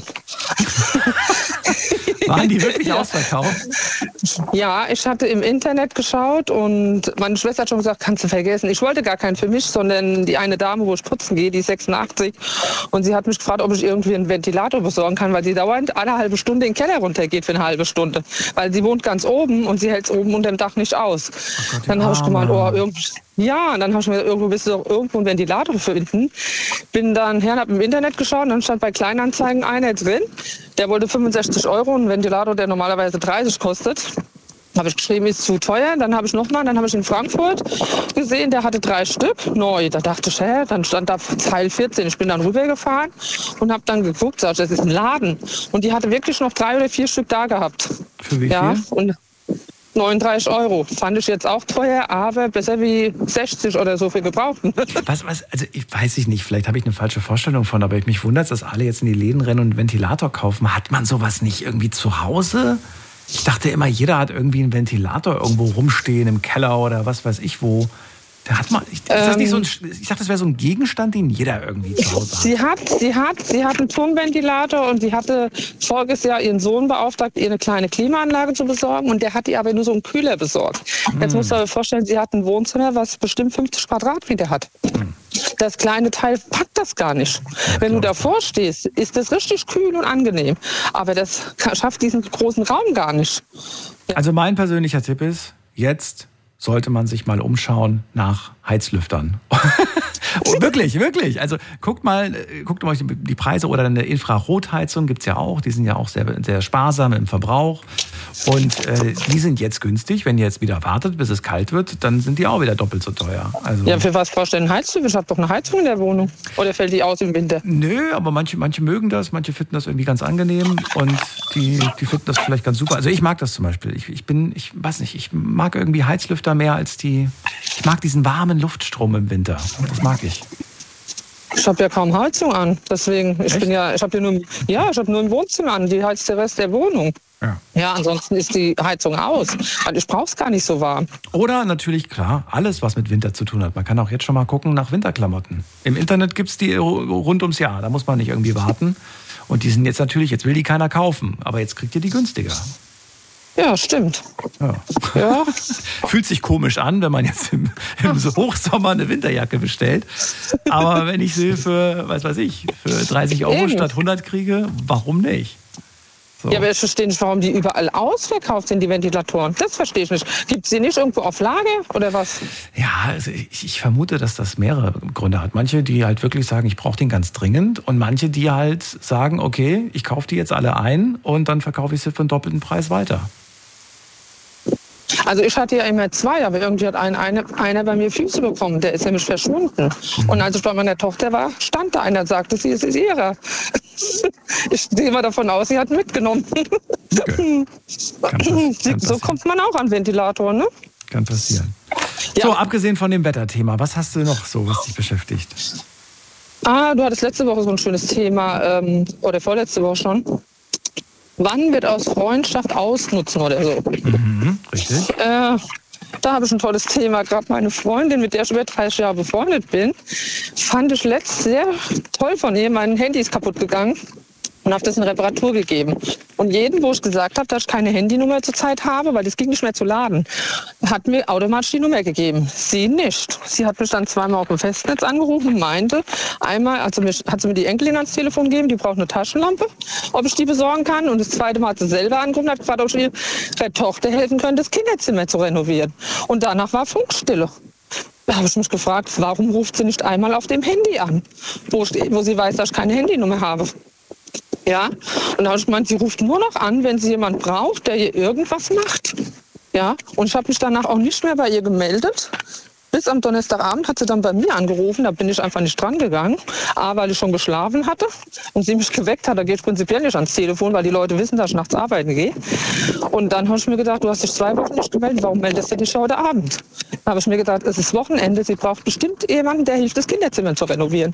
Waren die wirklich ausverkauft? Ja, ich hatte im Internet geschaut und meine Schwester hat schon gesagt, kannst du vergessen. Ich wollte gar keinen für mich, sondern die eine Dame, wo ich putzen gehe, die ist 86. Und sie hat mich gefragt, ob ich irgendwie einen Ventilator besorgen kann, weil sie dauernd alle halbe Stunde in den Keller runtergeht für eine halbe Stunde. Weil sie wohnt ganz oben und sie hält es oben unter dem Dach nicht aus. Oh Gott, dann habe ich gemeint, dann habe ich mir irgendwo einen Ventilator finden. Bin dann her und habe im Internet geschaut und dann stand bei Kleinanzeigen einer drin. Der wollte 65 €, ein Ventilator, der normalerweise 30 kostet. Habe ich geschrieben, ist zu teuer. Dann habe ich in Frankfurt gesehen, der hatte 3 Stück neu. Da dachte ich, dann stand da Teil 14. Ich bin dann rübergefahren und habe dann geguckt, das ist ein Laden. Und die hatte wirklich noch 3 oder 4 Stück da gehabt. Für wie viel? Ja, und 39 €. Fand ich jetzt auch teuer, aber besser wie 60 oder so für Gebrauchten. Also ich weiß nicht, vielleicht habe ich eine falsche Vorstellung von, aber mich wundert es, dass alle jetzt in die Läden rennen und einen Ventilator kaufen. Hat man sowas nicht irgendwie zu Hause? Ich dachte immer, jeder hat irgendwie einen Ventilator irgendwo rumstehen im Keller oder was weiß ich wo. Da hat man, ist das nicht so ich dachte, das wäre so ein Gegenstand, den jeder irgendwie zu Hause hat. Sie hat einen Turmventilator und sie hatte voriges Jahr ihren Sohn beauftragt, ihr eine kleine Klimaanlage zu besorgen und der hat ihr aber nur so einen Kühler besorgt. Jetzt musst du dir vorstellen, sie hat ein Wohnzimmer, was bestimmt 50 Quadratmeter hat. Das kleine Teil packt das gar nicht. Wenn du davor stehst, ist das richtig kühl und angenehm. Aber das schafft diesen großen Raum gar nicht. Also mein persönlicher Tipp ist, jetzt sollte man sich mal umschauen nach Heizlüftern. Oh, wirklich. Also guckt euch die Preise oder eine Infrarotheizung gibt's ja auch. Die sind ja auch sehr, sehr sparsam im Verbrauch. Und die sind jetzt günstig. Wenn ihr jetzt wieder wartet, bis es kalt wird, dann sind die auch wieder doppelt so teuer. Also, ja, für was brauchst du denn Heizung? Ich habe doch eine Heizung in der Wohnung. Oder fällt die aus im Winter? Nö, aber manche mögen das, manche finden das irgendwie ganz angenehm und die finden das vielleicht ganz super. Also ich mag das zum Beispiel. Ich weiß nicht, ich mag irgendwie Heizlüfter mehr als ich mag diesen warmen Luftstrom im Winter. Das mag ich. Ich habe ja kaum Heizung an, deswegen, ich habe nur im Wohnzimmer an, die heizt der Rest der Wohnung. Ja, ansonsten ist die Heizung aus, weil ich brauche es gar nicht so warm. Oder natürlich, klar, alles, was mit Winter zu tun hat. Man kann auch jetzt schon mal gucken nach Winterklamotten. Im Internet gibt es die rund ums Jahr, da muss man nicht irgendwie warten. Und die sind jetzt will die keiner kaufen, aber jetzt kriegt ihr die günstiger. Ja, stimmt. Ja. Fühlt sich komisch an, wenn man jetzt im Hochsommer eine Winterjacke bestellt. Aber wenn ich sie für 30 € statt 100 kriege, warum nicht? So. Ja, aber ich verstehe nicht, warum die überall ausverkauft sind, die Ventilatoren. Das verstehe ich nicht. Gibt es die nicht irgendwo auf Lager oder was? Ja, also ich vermute, dass das mehrere Gründe hat. Manche, die halt wirklich sagen, ich brauche den ganz dringend. Und manche, die halt sagen, okay, ich kaufe die jetzt alle ein und dann verkaufe ich sie für einen doppelten Preis weiter. Also ich hatte ja immer 2, aber irgendwie hat einer bei mir Füße bekommen. Der ist nämlich verschwunden. Und als ich bei meiner Tochter war, stand da einer und sagte, es ist ihrer. Ich gehe mal davon aus, sie hat mitgenommen. Okay. So kommt man auch an Ventilatoren, ne? Kann passieren. Ja. So, abgesehen von dem Wetterthema, was hast du noch so, was dich beschäftigt? Du hattest letzte Woche so ein schönes Thema, oder vorletzte Woche schon. Wann wird aus Freundschaft ausnutzen oder so? Richtig. Da habe ich ein tolles Thema. Gerade meine Freundin, mit der ich über 30 Jahre befreundet bin, fand ich letztens sehr toll von ihr. Mein Handy ist kaputt gegangen und habe das in Reparatur gegeben. Und jeden, wo ich gesagt habe, dass ich keine Handynummer zurzeit habe, weil das ging nicht mehr zu laden, hat mir automatisch die Nummer gegeben. Sie nicht. Sie hat mich dann zweimal auf dem Festnetz angerufen und meinte, einmal hat sie mir die Enkelin ans Telefon gegeben, die braucht eine Taschenlampe, ob ich die besorgen kann. Und das zweite Mal hat sie selber angerufen und hat gefragt, ob ich ihrer Tochter helfen könnte, das Kinderzimmer zu renovieren. Und danach war Funkstille. Da habe ich mich gefragt, warum ruft sie nicht einmal auf dem Handy an, wo sie weiß, dass ich keine Handynummer habe. Ja, und da habe ich gemeint, sie ruft nur noch an, wenn sie jemanden braucht, der ihr irgendwas macht. Ja, und ich habe mich danach auch nicht mehr bei ihr gemeldet. Bis am Donnerstagabend hat sie dann bei mir angerufen, da bin ich einfach nicht dran gegangen. Weil ich schon geschlafen hatte und sie mich geweckt hat, da gehe ich prinzipiell nicht ans Telefon, weil die Leute wissen, dass ich nachts arbeiten gehe. Und dann habe ich mir gedacht, du hast dich 2 Wochen nicht gemeldet, warum meldest du dich heute Abend? Da habe ich mir gedacht, es ist Wochenende, sie braucht bestimmt jemanden, der hilft, das Kinderzimmer zu renovieren.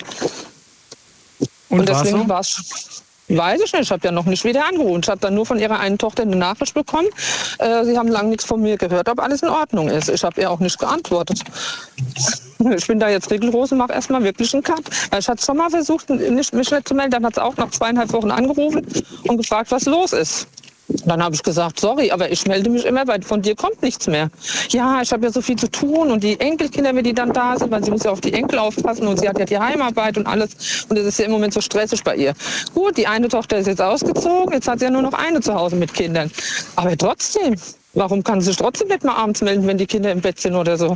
Und deswegen war es... Weiß ich nicht, ich habe ja noch nicht wieder angerufen. Ich habe dann nur von ihrer einen Tochter eine Nachricht bekommen. Sie haben lange nichts von mir gehört, ob alles in Ordnung ist. Ich habe ihr auch nicht geantwortet. Ich bin da jetzt rigoros und mache erstmal wirklich einen Cut. Weil ich hatte schon mal versucht, mich nicht zu melden. Dann hat sie auch nach 2,5 Wochen angerufen und gefragt, was los ist. Dann habe ich gesagt, sorry, aber ich melde mich immer, weil von dir kommt nichts mehr. Ja, ich habe ja so viel zu tun und die Enkelkinder, wenn die dann da sind, weil sie muss ja auf die Enkel aufpassen und sie hat ja die Heimarbeit und alles und es ist ja im Moment so stressig bei ihr. Gut, die eine Tochter ist jetzt ausgezogen, jetzt hat sie ja nur noch eine zu Hause mit Kindern. Aber trotzdem, warum kann sie sich trotzdem nicht mal abends melden, wenn die Kinder im Bett sind oder so?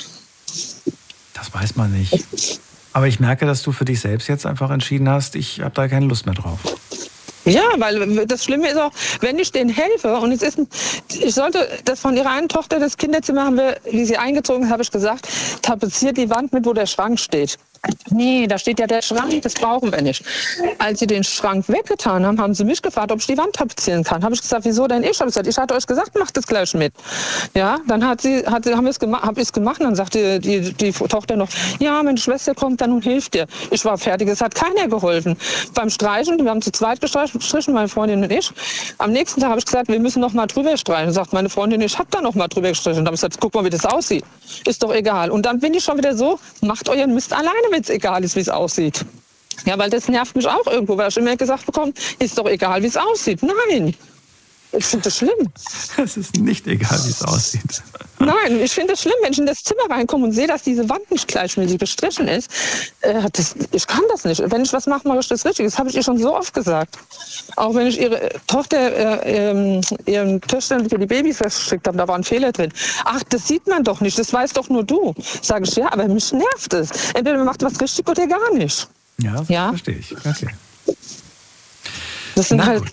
Das weiß man nicht. Aber ich merke, dass du für dich selbst jetzt einfach entschieden hast, ich habe da keine Lust mehr drauf. Ja, weil das Schlimme ist auch, wenn ich denen helfe und ich sollte das von ihrer einen Tochter, das Kinderzimmer haben wir, wie sie eingezogen ist, habe ich gesagt, tapeziert die Wand mit, wo der Schrank steht. Nee, da steht ja der Schrank, das brauchen wir nicht. Als sie den Schrank weggetan haben, haben sie mich gefragt, ob ich die Wand tapezieren kann. Habe ich gesagt, wieso denn ich? Habe gesagt, ich hatte euch gesagt, macht das gleich mit. Ja, dann habe ich es gemacht und dann sagte die Tochter noch, ja, meine Schwester kommt dann und hilft dir. Ich war fertig, es hat keiner geholfen. Beim Streichen, wir haben zu zweit gestrichen, meine Freundin und ich. Am nächsten Tag habe ich gesagt, wir müssen noch mal drüber streichen. Sagt meine Freundin, ich habe da noch mal drüber gestrichen. Und habe ich gesagt, guck mal, wie das aussieht. Ist doch egal. Und dann bin ich schon wieder so, macht euren Mist alleine, wenn es egal ist, wie es aussieht. Ja, weil das nervt mich auch irgendwo, weil ich immer gesagt bekomme, ist doch egal, wie es aussieht. Nein, ich finde das schlimm. Es ist nicht egal, wie es aussieht. Nein, ich finde es schlimm, wenn ich in das Zimmer reinkomme und sehe, dass diese Wand nicht gleichmäßig bestrichen ist. Ich kann das nicht. Wenn ich was mache, mache ich das richtig. Das habe ich ihr schon so oft gesagt. Auch wenn ich ihre Tochter, ihren Töchtern für die Babys verschickt habe, da war ein Fehler drin. Ach, das sieht man doch nicht, das weiß doch nur du. Sage ich, ja, aber mich nervt es. Entweder man macht was richtig oder gar nicht. Ja, verstehe ich. Okay. Das sind halt,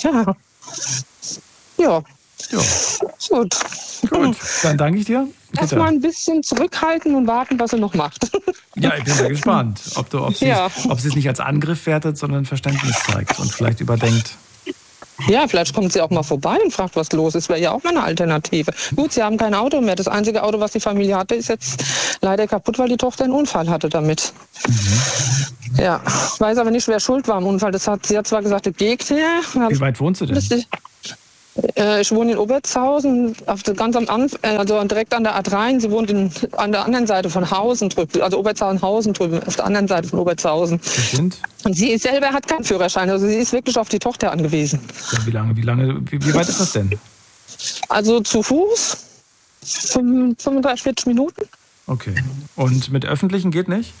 ja. Gut. Dann danke ich dir. Erstmal ein bisschen zurückhalten und warten, was er noch macht. Ja, ich bin sehr gespannt, ob sie es nicht als Angriff wertet, sondern Verständnis zeigt und vielleicht überdenkt. Ja, vielleicht kommt sie auch mal vorbei und fragt, was los ist. Wäre ja auch mal eine Alternative. Gut, sie haben kein Auto mehr. Das einzige Auto, was die Familie hatte, ist jetzt leider kaputt, weil die Tochter einen Unfall hatte damit. Ja, ich weiß aber nicht, wer schuld war am Unfall. Sie hat zwar gesagt, der Gegner. Wie weit wohnst du denn? Ich wohne in Obertshausen, ganz also direkt an der A3. Sie wohnt an der anderen Seite von Hausen drüben, also Obertshausen drüben, auf der anderen Seite von Obertshausen. Und sie selber hat keinen Führerschein, also sie ist wirklich auf die Tochter angewiesen. Ja, wie weit ist das denn? Also zu Fuß 35, 40 Minuten. Okay. Und mit Öffentlichen geht nicht?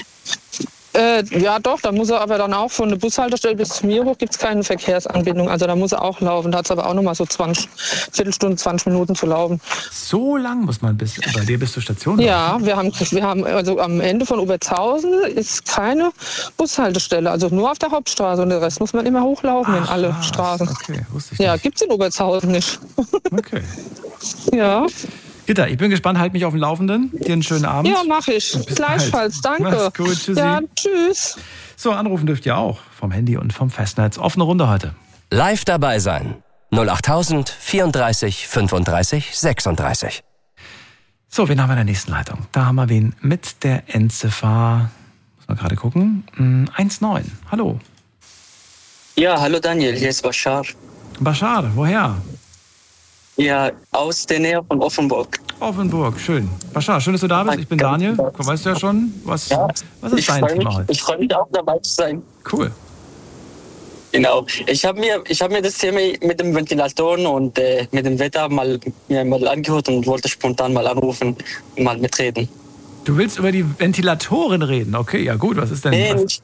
Ja doch, da muss er aber dann auch von der Bushaltestelle bis zu mir hoch gibt es keine Verkehrsanbindung. Also da muss er auch laufen. Da hat es aber auch nochmal so Viertelstunde, 20 Minuten zu laufen. So lang muss man bei dir bis zur Station laufen? Ja, wir haben also am Ende von Obertshausen ist keine Bushaltestelle. Also nur auf der Hauptstraße und den Rest muss man immer hochlaufen in alle Straßen. Okay, wusste ich nicht. Ja, gibt es in Obertshausen nicht. Okay. Ja. Gitta, ich bin gespannt, halt mich auf dem Laufenden. Dir einen schönen Abend. Ja, mach ich. Gleichfalls, danke. Mach's gut, tschüssi. Ja, tschüss. So, anrufen dürft ihr auch. Vom Handy und vom Festnetz. Offene Runde heute. Live dabei sein. 08000 34 35 36. So, wen haben wir in der nächsten Leitung? Da haben wir wen mit der Endziffer. Muss mal gerade gucken. 19. Hallo. Ja, hallo Daniel, hier ist Bashar. Bashar, woher? Ja, aus der Nähe von Offenburg. Offenburg, schön. Bashar, schön, dass du da bist. Ich bin Daniel. Weißt du ja schon, was ist dein Thema heute? Ich freue mich auch dabei zu sein. Cool. Genau. Ich hab mir das Thema mit dem Ventilatoren und mit dem Wetter mal angehört und wollte spontan mal anrufen und mal mitreden. Du willst über die Ventilatoren reden? Okay, ja gut. Was ist denn?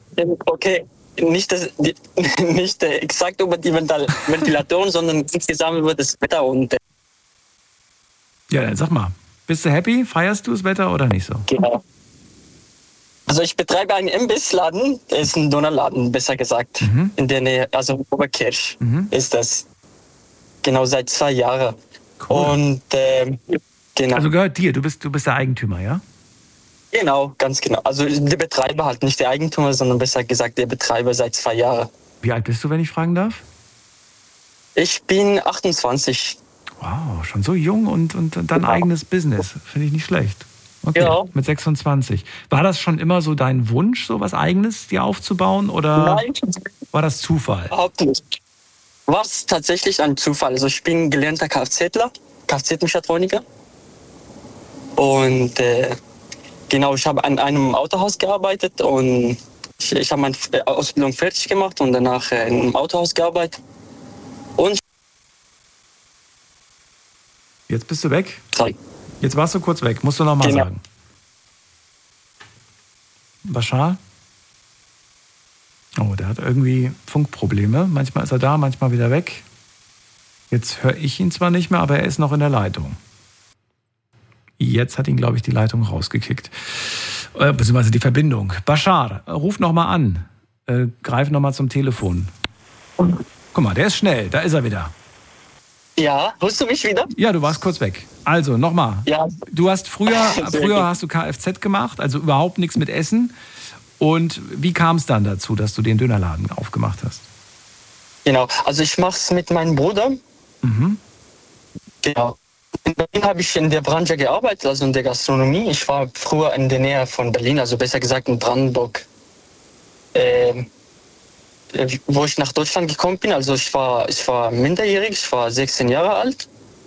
Nicht exakt über die Ventilatoren, sondern insgesamt über das Wetter und. Ja, dann sag mal, bist du happy? Feierst du das Wetter oder nicht so? Genau. Also ich betreibe einen Imbissladen, der ist ein Dönerladen, besser gesagt, in der Nähe, also in Oberkirch ist das. Genau, seit 2 Jahren. Cool. Und genau. Also gehört dir, du bist der Eigentümer, ja? Genau, ganz genau. Also der Betreiber halt, nicht der Eigentümer, sondern besser gesagt der Betreiber seit 2 Jahren. Wie alt bist du, wenn ich fragen darf? Ich bin 28. Wow, schon so jung und dein eigenes Business. Finde ich nicht schlecht. Okay, ja. Mit 26. War das schon immer so dein Wunsch, so was Eigenes dir aufzubauen? Oder Nein. War das Zufall? Überhaupt nicht. War es tatsächlich ein Zufall. Also ich bin gelernter Kfz-Mechatroniker. Und genau, ich habe an einem Autohaus gearbeitet und ich habe meine Ausbildung fertig gemacht und danach in einem Autohaus gearbeitet. Und jetzt bist du weg? Sorry. Jetzt warst du kurz weg. Musst du noch mal sagen. Bashar? Oh, der hat irgendwie Funkprobleme. Manchmal ist er da, manchmal wieder weg. Jetzt höre ich ihn zwar nicht mehr, aber er ist noch in der Leitung. Jetzt hat ihn, glaube ich, die Leitung rausgekickt. Beziehungsweise die Verbindung. Bashar, ruf noch mal an. Greif noch mal zum Telefon. Guck mal, der ist schnell. Da ist er wieder. Ja, hörst du mich wieder? Ja, du warst kurz weg. Also, nochmal. Ja. Du hast früher hast du Kfz gemacht, also überhaupt nichts mit Essen. Und wie kam es dann dazu, dass du den Dönerladen aufgemacht hast? Genau, also ich mache es mit meinem Bruder. Genau. In Berlin habe ich in der Branche gearbeitet, also in der Gastronomie. Ich war früher in der Nähe von Berlin, also besser gesagt in Brandenburg. Wo ich nach Deutschland gekommen bin, also ich war minderjährig, ich war 16 Jahre alt.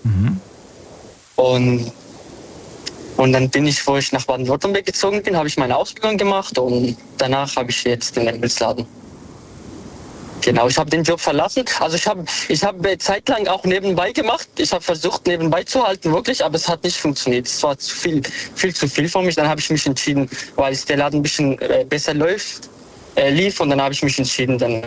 Und dann bin ich, wo ich nach Baden-Württemberg gezogen bin, habe ich meine Ausbildung gemacht und danach habe ich jetzt den Imbissladen. Genau, ich habe den Job verlassen. Also ich habe zeitlang auch nebenbei gemacht. Ich habe versucht, nebenbei zu halten, wirklich, aber es hat nicht funktioniert. Es war viel zu viel für mich. Dann habe ich mich entschieden, weil der Laden ein bisschen besser lief und dann habe ich mich entschieden, dann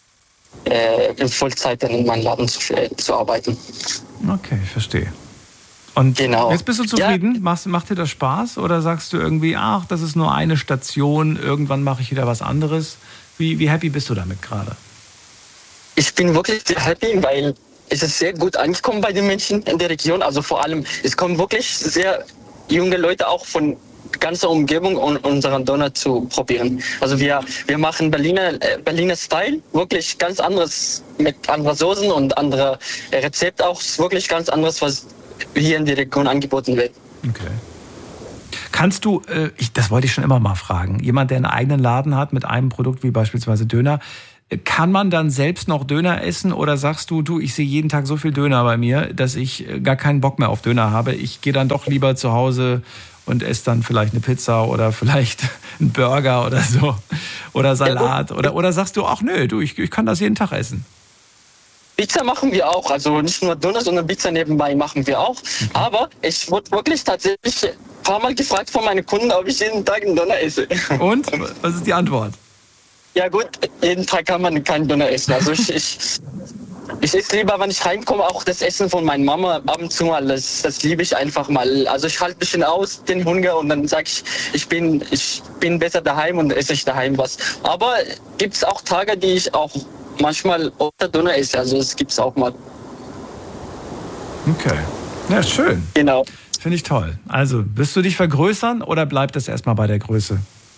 in Vollzeit dann in meinem Laden zu arbeiten. Okay, ich verstehe. Und genau. Jetzt bist du zufrieden? Ja. Macht dir das Spaß? Oder sagst du irgendwie, ach, das ist nur eine Station, irgendwann mache ich wieder was anderes? Wie happy bist du damit gerade? Ich bin wirklich sehr happy, weil es ist sehr gut angekommen bei den Menschen in der Region. Also vor allem, es kommen wirklich sehr junge Leute auch von ganzer Umgebung, um unseren Döner zu probieren. Also wir machen Berliner Style, wirklich ganz anderes, mit anderen Soßen und anderer Rezept auch, wirklich ganz anderes, was hier in der Region angeboten wird. Okay. Kannst du, das wollte ich schon immer mal fragen, jemand, der einen eigenen Laden hat mit einem Produkt wie beispielsweise Döner, kann man dann selbst noch Döner essen oder sagst du, ich sehe jeden Tag so viel Döner bei mir, dass ich gar keinen Bock mehr auf Döner habe. Ich gehe dann doch lieber zu Hause und esse dann vielleicht eine Pizza oder vielleicht einen Burger oder so oder Salat oder sagst du, ach nö, ich kann das jeden Tag essen. Pizza machen wir auch, also nicht nur Döner, sondern Pizza nebenbei machen wir auch. Okay. Aber ich wurde wirklich tatsächlich ein paar Mal gefragt von meinen Kunden, ob ich jeden Tag einen Döner esse. Und? Was ist die Antwort? Ja gut, jeden Tag kann man keinen Döner essen. Also ich esse lieber, wenn ich heimkomme, auch das Essen von meiner Mama ab und zu mal. Das liebe ich einfach mal. Also ich halte ein bisschen aus den Hunger und dann sage ich bin besser daheim und esse ich daheim was. Aber gibt es auch Tage, die ich auch manchmal öfter Döner esse. Also das gibt es auch mal. Okay. Ja, schön. Genau. Finde ich toll. Also, wirst du dich vergrößern oder bleibt das erstmal bei der Größe?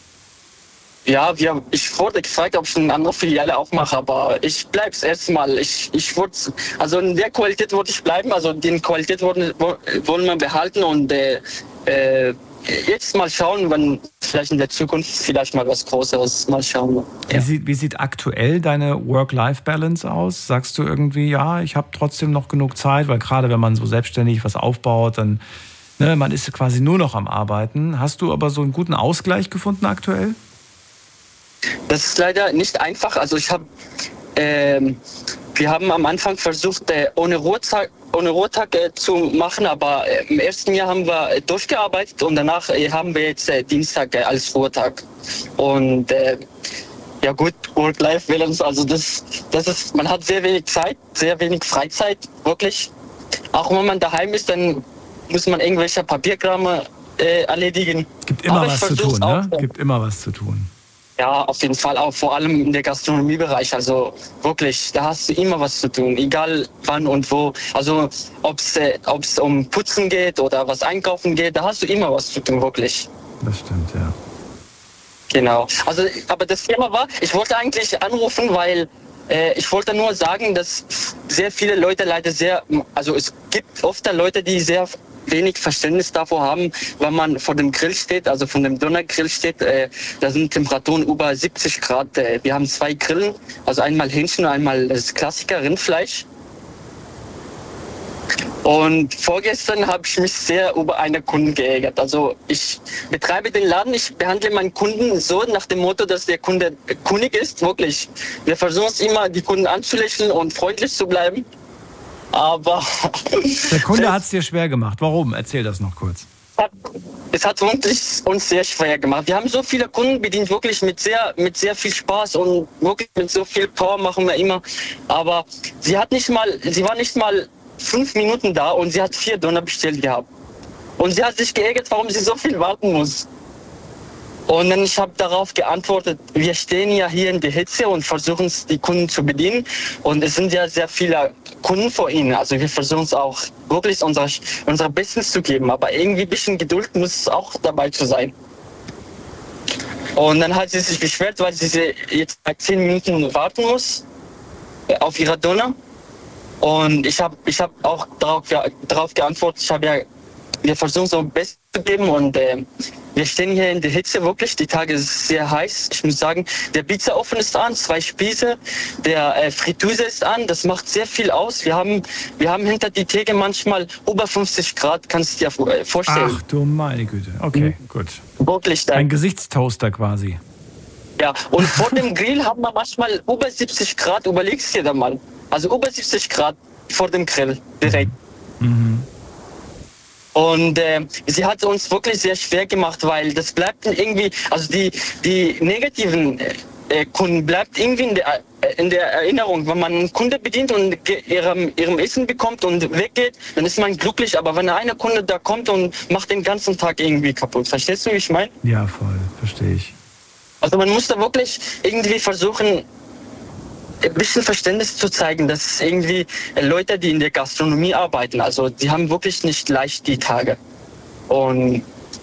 Ja, ich wurde gefragt, ob ich eine andere Filiale aufmache, aber ich bleibe es erstmal. Also in der Qualität würde ich bleiben, also die Qualität wollen wir behalten und jetzt mal schauen, wenn vielleicht in der Zukunft vielleicht mal was Größeres, mal schauen. Ja. Wie sieht aktuell deine Work-Life-Balance aus? Sagst du irgendwie, ja, ich habe trotzdem noch genug Zeit, weil gerade wenn man so selbstständig was aufbaut, dann, man ist quasi nur noch am Arbeiten. Hast du aber so einen guten Ausgleich gefunden aktuell? Das ist leider nicht einfach. Also wir haben am Anfang versucht, ohne Ruhetag zu machen, aber im ersten Jahr haben wir durchgearbeitet und danach haben wir jetzt Dienstag als Ruhetag. Und ja gut, Work-Life-Balance, also das ist, man hat sehr wenig Zeit, sehr wenig Freizeit, wirklich. Auch wenn man daheim ist, dann muss man irgendwelche Papierkram erledigen. Es gibt immer was zu tun, ne? Gibt immer was zu tun. Ja, auf jeden Fall, auch vor allem im Gastronomiebereich. Also wirklich, da hast du immer was zu tun, egal wann und wo. Also ob es um Putzen geht oder was einkaufen geht, da hast du immer was zu tun, wirklich. Das stimmt, ja. Genau. Also, aber das Thema war, ich wollte eigentlich anrufen, weil ich wollte nur sagen, dass sehr viele Leute leider es gibt oft Leute, die sehr wenig Verständnis davor haben, wenn man vor dem Grill steht, also von dem Dönergrill steht, da sind Temperaturen über 70 Grad. Wir haben 2 Grillen, also einmal Hähnchen und einmal das Klassiker Rindfleisch. Und vorgestern habe ich mich sehr über einen Kunden geärgert. Also ich betreibe den Laden, ich behandle meinen Kunden so nach dem Motto, dass der Kunde König ist, wirklich. Wir versuchen es immer, die Kunden anzulächeln und freundlich zu bleiben. Aber der Kunde hat es dir schwer gemacht. Warum? Erzähl das noch kurz. Es hat uns sehr schwer gemacht. Wir haben so viele Kunden bedient, wirklich mit sehr viel Spaß und wirklich mit so viel Power machen wir immer. Aber sie war nicht mal 5 Minuten da und sie hat 4 Döner bestellt gehabt. Und sie hat sich geärgert, warum sie so viel warten muss. Und dann ich habe darauf geantwortet, wir stehen ja hier in der Hitze und versuchen die Kunden zu bedienen. Und es sind ja sehr viele Kunden vor ihnen. Also wir versuchen es auch wirklich unser Bestes zu geben. Aber irgendwie ein bisschen Geduld muss auch dabei zu sein. Und dann hat sie sich beschwert, weil sie jetzt bei 10 Minuten warten muss auf ihre Döner. Und ich hab auch darauf geantwortet, wir versuchen so ein Bestes zu geben und wir stehen hier in der Hitze wirklich, die Tage ist sehr heiß. Ich muss sagen, der Pizzaofen ist an, 2 Spieße, der Fritteuse ist an, das macht sehr viel aus. Wir haben hinter die Theke manchmal über 50 Grad, kannst du dir vorstellen. Ach du meine Güte, okay, gut. Wirklich. Ein Gesichtstoaster quasi. Ja, und vor dem Grill haben wir manchmal über 70 Grad, überlegst dir da mal. Also über 70 Grad vor dem Grill direkt. Mhm. Und sie hat uns wirklich sehr schwer gemacht, weil das bleibt irgendwie, also die negativen Kunden bleibt irgendwie in der Erinnerung. Wenn man einen Kunde bedient und ihrem Essen bekommt und weggeht, dann ist man glücklich. Aber wenn einer Kunde da kommt und macht den ganzen Tag irgendwie kaputt, verstehst du, wie ich meine? Ja, voll, verstehe ich. Also man muss da wirklich irgendwie versuchen, ein bisschen Verständnis zu zeigen, dass irgendwie Leute, die in der Gastronomie arbeiten, also die haben wirklich nicht leicht die Tage. Und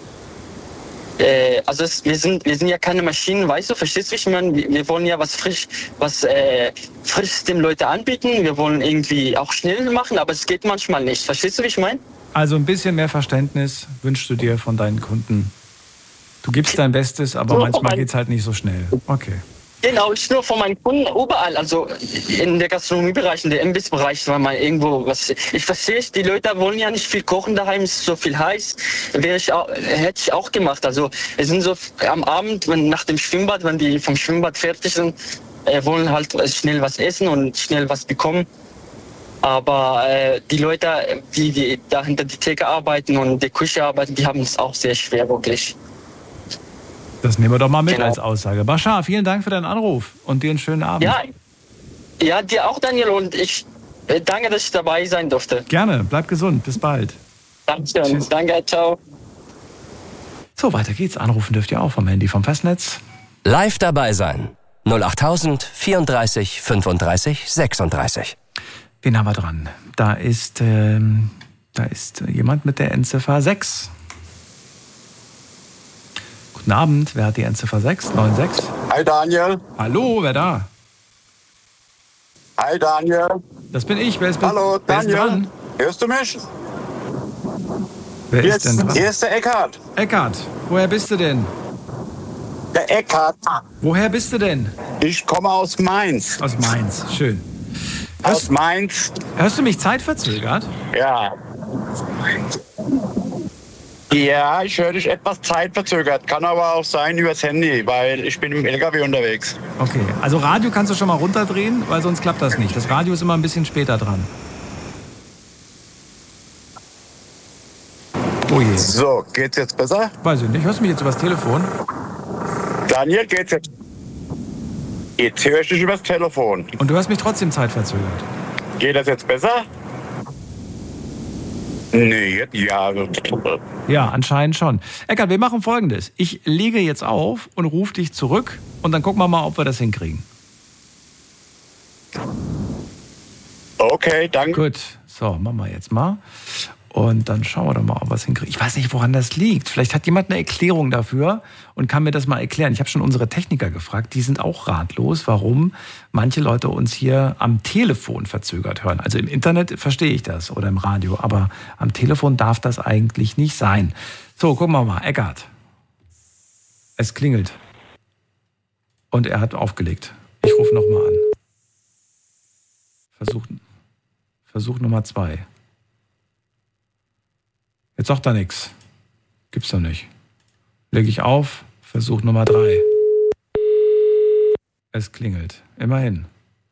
also wir sind ja keine Maschinen, weißt du, verstehst du, wie ich meine? Wir wollen ja was Frisches den Leuten anbieten, wir wollen irgendwie auch schnell machen, aber es geht manchmal nicht. Verstehst du, wie ich meine? Also ein bisschen mehr Verständnis wünschst du dir von deinen Kunden. Du gibst dein Bestes, aber manchmal geht es halt nicht so schnell. Okay. Genau, nicht nur von meinen Kunden, überall, also in der Gastronomiebereich, in der Imbissbereich, weil man irgendwo was. Ich verstehe es, die Leute wollen ja nicht viel kochen daheim, es ist so viel heiß. Hätte ich auch gemacht. Also es sind so am Abend, nach dem Schwimmbad, wenn die vom Schwimmbad fertig sind, wollen halt schnell was essen und schnell was bekommen. Aber die Leute, die da hinter die Theke arbeiten und die Küche arbeiten, die haben es auch sehr schwer, wirklich. Das nehmen wir doch mal mit als Aussage. Bashar, vielen Dank für deinen Anruf und dir einen schönen Abend. Ja, dir auch, Daniel, und ich danke, dass ich dabei sein durfte. Gerne, bleib gesund, bis bald. Dankeschön, Tschüss. Danke, ciao. So, weiter geht's. Anrufen dürft ihr auch vom Handy vom Festnetz. Live dabei sein. 08000 34 35 36. Wen haben wir dran? Da ist jemand mit der Endziffer 6. Guten Abend, wer hat die Endziffer 6? 96? Hi Daniel. Hallo, wer da? Hi Daniel. Das bin ich, wer ist Hallo Daniel. Wer ist dran? Hörst du mich? Wer ist denn dran? Hier ist der Eckhard. Eckhard, woher bist du denn? Der Eckhard. Woher bist du denn? Ich komme aus Mainz. Aus Mainz, schön. Aus Mainz. Hörst du mich zeitverzögert? Ja. Ja, ich höre dich etwas zeitverzögert. Kann aber auch sein übers Handy, weil ich bin im LKW unterwegs. Okay, also Radio kannst du schon mal runterdrehen, weil sonst klappt das nicht. Das Radio ist immer ein bisschen später dran. Oh je. So, geht's jetzt besser? Weiß ich nicht. Hörst du mich jetzt übers Telefon? Daniel, geht's jetzt? Jetzt höre ich dich übers Telefon. Und du hörst mich trotzdem zeitverzögert? Geht das jetzt besser? Nee, ja. Ja, anscheinend schon. Eckhard, wir machen Folgendes. Ich lege jetzt auf und rufe dich zurück und dann gucken wir mal, ob wir das hinkriegen. Okay, danke. Gut, so, machen wir jetzt mal. Und dann schauen wir doch mal, ob wir es hinkriegen. Ich weiß nicht, woran das liegt. Vielleicht hat jemand eine Erklärung dafür und kann mir das mal erklären. Ich habe schon unsere Techniker gefragt, die sind auch ratlos, warum manche Leute uns hier am Telefon verzögert hören. Also im Internet verstehe ich das oder im Radio, aber am Telefon darf das eigentlich nicht sein. So, gucken wir mal, Eckhard. Es klingelt. Und er hat aufgelegt. Ich rufe nochmal an. Versuch Nummer 2. Jetzt sagt er nichts. Gibt's doch nicht. Lege ich auf, Versuch Nummer 3. Es klingelt. Immerhin.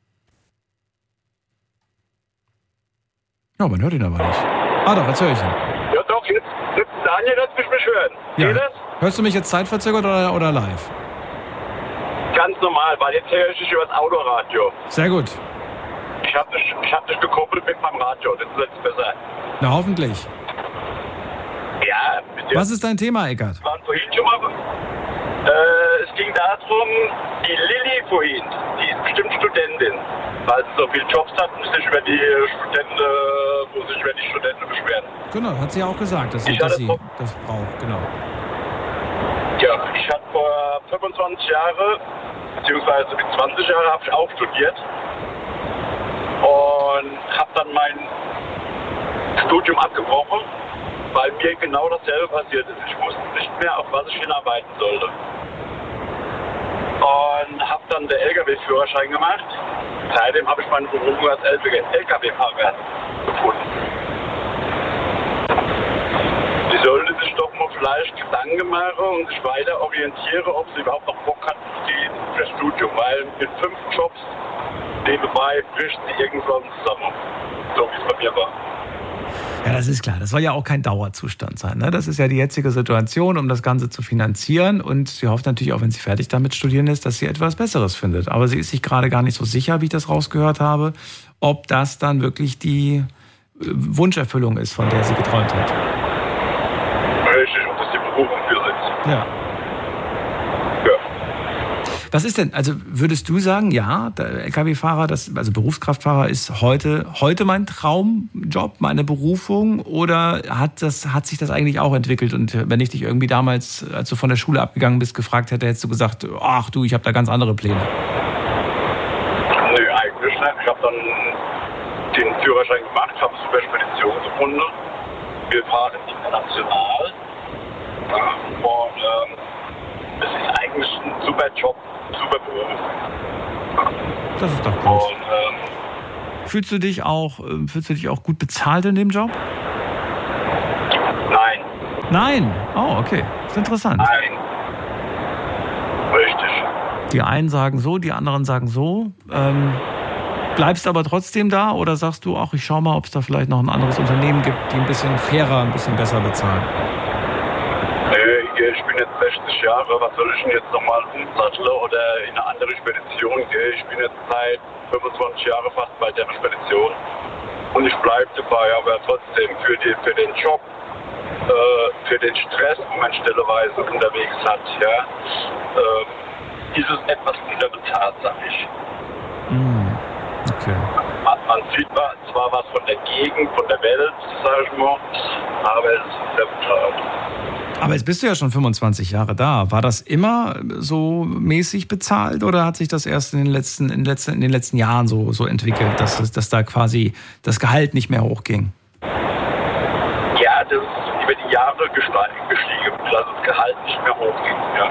Ja, man hört ihn aber nicht. Ah doch, jetzt höre ich ihn. Ja doch, jetzt Daniel, lass mich hören. Ja. Geht das? Hörst du mich jetzt zeitverzögert oder live? Ganz normal, weil jetzt höre ich dich über das Autoradio. Sehr gut. Ich hab dich gekoppelt mit meinem Radio, das ist jetzt besser. Na, hoffentlich. Ja, bitte. Was ist dein Thema, Eckhard? Wir waren vorhin schon mal. Es ging darum, die Lilly vorhin, die ist bestimmt Studentin, weil sie so viele Jobs hat und sich über die Studenten beschweren. Genau, hat sie ja auch gesagt, dass sie das braucht, genau. Ja, ich hatte vor 25 Jahren, beziehungsweise mit 20 Jahren habe ich auch studiert und habe dann mein Studium abgebrochen, weil mir genau dasselbe passiert ist. Ich wusste nicht mehr, auf was ich hinarbeiten sollte. Und habe dann den LKW-Führerschein gemacht. Seitdem habe ich meine Berufung als LKW-Fahrer gefunden. Sie sollte sich doch mal vielleicht Gedanken machen und sich weiter orientieren, ob sie überhaupt noch Bock hat, die fürs Studium, weil mit 5 Jobs nebenbei bricht sie irgendwann zusammen. So wie es bei mir war. Ja, das ist klar. Das soll ja auch kein Dauerzustand sein. Ne? Das ist ja die jetzige Situation, um das Ganze zu finanzieren. Und sie hofft natürlich auch, wenn sie fertig damit studieren ist, dass sie etwas Besseres findet. Aber sie ist sich gerade gar nicht so sicher, wie ich das rausgehört habe, ob das dann wirklich die Wunscherfüllung ist, von der sie geträumt hat. Richtig, und das ist die Berufung für sie. Ja. Was ist denn, also würdest du sagen, ja, der LKW-Fahrer, also Berufskraftfahrer ist heute mein Traumjob, meine Berufung, oder hat sich das eigentlich auch entwickelt? Und wenn ich dich irgendwie damals, als du von der Schule abgegangen bist, gefragt hätte, hättest du gesagt, ach du, ich habe da ganz andere Pläne. Nö, eigentlich nicht. Ich habe dann den Führerschein gemacht, habe super Spedition gefunden. Wir fahren international. Und es ist eigentlich ein super Job. Super Beruf. Das ist doch gut. Und, fühlst du dich auch gut bezahlt in dem Job? Nein. Nein? Oh, okay. Das ist interessant. Nein. Richtig. Die einen sagen so, die anderen sagen so. Bleibst aber trotzdem da oder sagst du, ach, ich schau mal, ob es da vielleicht noch ein anderes Unternehmen gibt, die ein bisschen fairer, ein bisschen besser bezahlen? Ich bin jetzt 60 Jahre, was soll ich denn jetzt nochmal umsatteln oder in eine andere Spedition gehen? Ich bin jetzt seit 25 Jahren fast bei der Spedition und ich bleibe dabei, aber trotzdem für den Job, für den Stress, wo man stelleweise unterwegs hat, ja, ist es etwas unterbezahlt, sag ich. Okay. Man sieht zwar was von der Gegend, von der Welt, sag ich mal, aber es ist unterbezahlt. Aber jetzt bist du ja schon 25 Jahre da. War das immer so mäßig bezahlt oder hat sich das erst in den letzten Jahren so entwickelt, dass da quasi das Gehalt nicht mehr hochging? Ja, das ist über die Jahre gestiegen, dass das Gehalt nicht mehr hochging. Ja.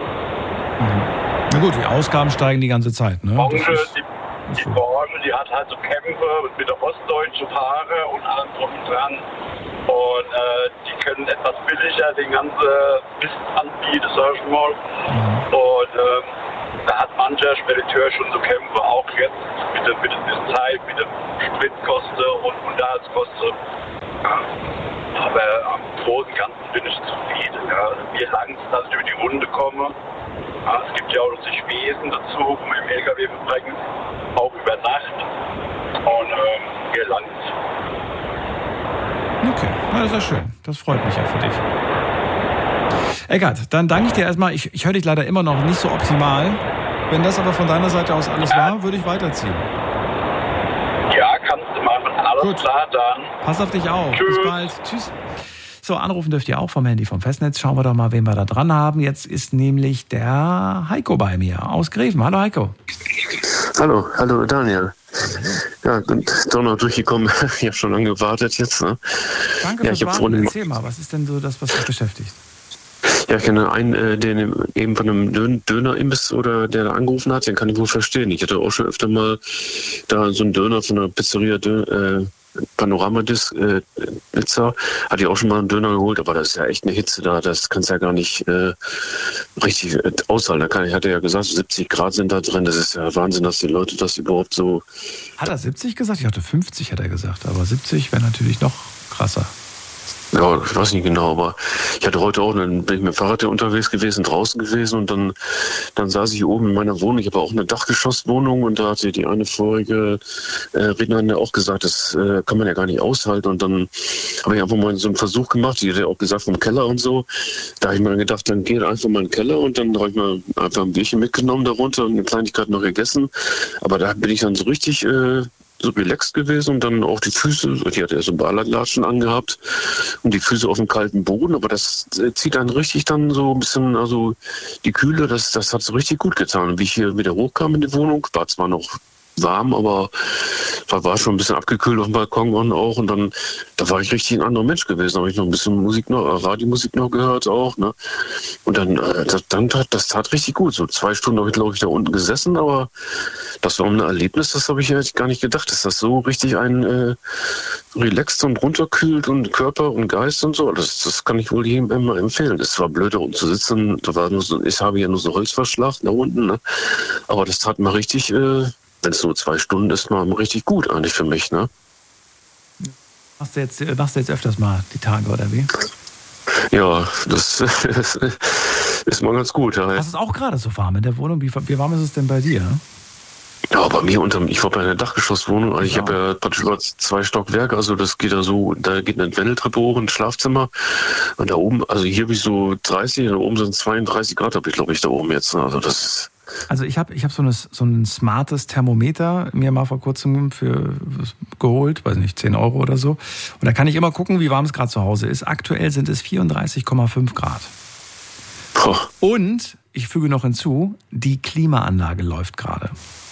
Na gut, die Ausgaben steigen die ganze Zeit. Ne? Die Branche, die hat halt so Kämpfe mit der ostdeutschen Fahrer und allem drum und dran. Und die können etwas billiger den ganzen Mist anbieten, sag ich mal. Und da hat mancher Spediteur schon so Kämpfe, auch jetzt mit der Zeit, mit der Spritkosten und Unterhaltskosten. Ja. Aber am Großen und Ganzen bin ich zufrieden. Ja. Wir langsam, dass ich über die Runde komme. Ja, es gibt ja auch noch die Spesen dazu, um im LKW zu bringen, auch über Nacht. Und wir langsam. Okay, na, das ist ja schön. Das freut mich ja für dich. Eckart, dann danke ich dir erstmal. Ich höre dich leider immer noch nicht so optimal. Wenn das aber von deiner Seite aus alles war, würde ich weiterziehen. Ja, kannst du machen. Alles gut. Klar, dann. Pass auf dich auf. Tschüss. Bis bald. Tschüss. So, anrufen dürft ihr auch vom Handy vom Festnetz. Schauen wir doch mal, wen wir da dran haben. Jetzt ist nämlich der Heiko bei mir aus Greven. Hallo Heiko. Hallo Daniel. Ja, bin doch noch durchgekommen. Ich habe schon lange gewartet jetzt. Ne? Danke fürs Warten. Erzähl mal, was ist denn so das, was dich beschäftigt? Ja, ich kenne einen, der eben von einem Dönerimbiss oder der da angerufen hat, den kann ich wohl verstehen. Ich hatte auch schon öfter mal da so einen Döner von einer Pizzeria, Pizza, hatte ich auch schon mal einen Döner geholt, aber das ist ja echt eine Hitze da, das kannst du ja gar nicht richtig aushalten. Ich hatte ja gesagt, 70 Grad sind da drin, das ist ja Wahnsinn, dass die Leute das überhaupt so... Hat er 70 gesagt? Ich hatte 50, hat er gesagt, aber 70 wäre natürlich noch krasser. Ja, ich weiß nicht genau, aber ich hatte heute auch, dann bin ich mit dem Fahrrad unterwegs gewesen, draußen gewesen und dann saß ich oben in meiner Wohnung. Ich habe auch eine Dachgeschosswohnung und da hatte die eine vorige Rednerin auch gesagt, das kann man ja gar nicht aushalten. Und dann habe ich einfach mal so einen Versuch gemacht, die hat ja auch gesagt vom Keller und so. Da habe ich mir dann gedacht, dann gehe einfach mal in den Keller und dann habe ich mal einfach ein Bierchen mitgenommen darunter und eine Kleinigkeit noch gegessen. Aber da bin ich dann so richtig... so relaxed gewesen und dann auch die Füße, die hat ja so Ballerlatschen angehabt und die Füße auf dem kalten Boden, aber das zieht dann richtig dann so ein bisschen, also die Kühle, das hat so richtig gut getan. Und wie ich hier wieder hochkam in die Wohnung, war zwar noch warm, aber war schon ein bisschen abgekühlt auf dem Balkon auch und dann, da war ich richtig ein anderer Mensch gewesen, habe ich noch ein bisschen Radiomusik noch gehört auch, ne? Und dann, das tat richtig gut, so 2 Stunden habe ich, glaube ich, da unten gesessen, aber das war ein Erlebnis, das habe ich ja gar nicht gedacht, dass das so richtig einen relaxt und runterkühlt und Körper und Geist und so, das kann ich wohl jedem immer empfehlen. Es war blöd, da unten zu sitzen, ich habe ja nur so einen Holzverschlag da unten, ne? Aber das tat mir richtig, wenn es nur 2 Stunden ist, mal richtig gut eigentlich für mich, ne? Machst du jetzt öfters mal die Tage, oder wie? Ja, das ist mal ganz gut. Ja. Das ist auch gerade so warm in der Wohnung. Wie warm ist es denn bei dir? Ja, bei mir ich war bei einer Dachgeschosswohnung, also ich habe ja praktisch über 2 Stockwerke, also das geht da geht eine Wendeltreppe hoch ins Schlafzimmer und da oben, also hier habe ich so 30, da oben sind 32 Grad, habe ich glaube ich da oben jetzt, also das... Also ich hab so ein smartes Thermometer mir mal vor kurzem geholt, weiß nicht, 10 Euro oder so. Und da kann ich immer gucken, wie warm es gerade zu Hause ist. Aktuell sind es 34,5 Grad. Puh. Und ich füge noch hinzu, die Klimaanlage läuft gerade.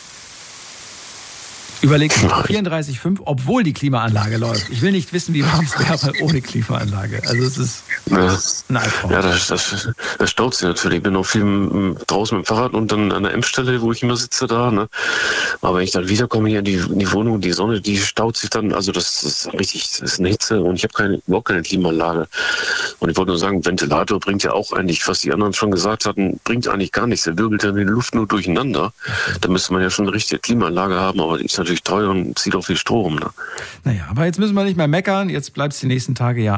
Überleg mal, 34,5, obwohl die Klimaanlage läuft. Ich will nicht wissen, wie warm es wäre ohne Klimaanlage. Also es ist ein Albtraum. Ja, das staut sich natürlich. Ich bin noch viel draußen mit dem Fahrrad und dann an der M-Stelle, wo ich immer sitze da. Ne? Aber wenn ich dann wiederkomme hier in die Wohnung, die Sonne, die staut sich dann. Also das ist richtig, das ist eine Hitze und ich habe überhaupt keine Klimaanlage. Und ich wollte nur sagen, Ventilator bringt ja auch eigentlich, was die anderen schon gesagt hatten, bringt eigentlich gar nichts. Der wirbelt ja die Luft nur durcheinander. Da müsste man ja schon eine richtige Klimaanlage haben, aber die ist natürlich teuer und zieht auch viel Strom. Ne? Naja, aber jetzt müssen wir nicht mehr meckern. Jetzt bleibt es die nächsten Tage ja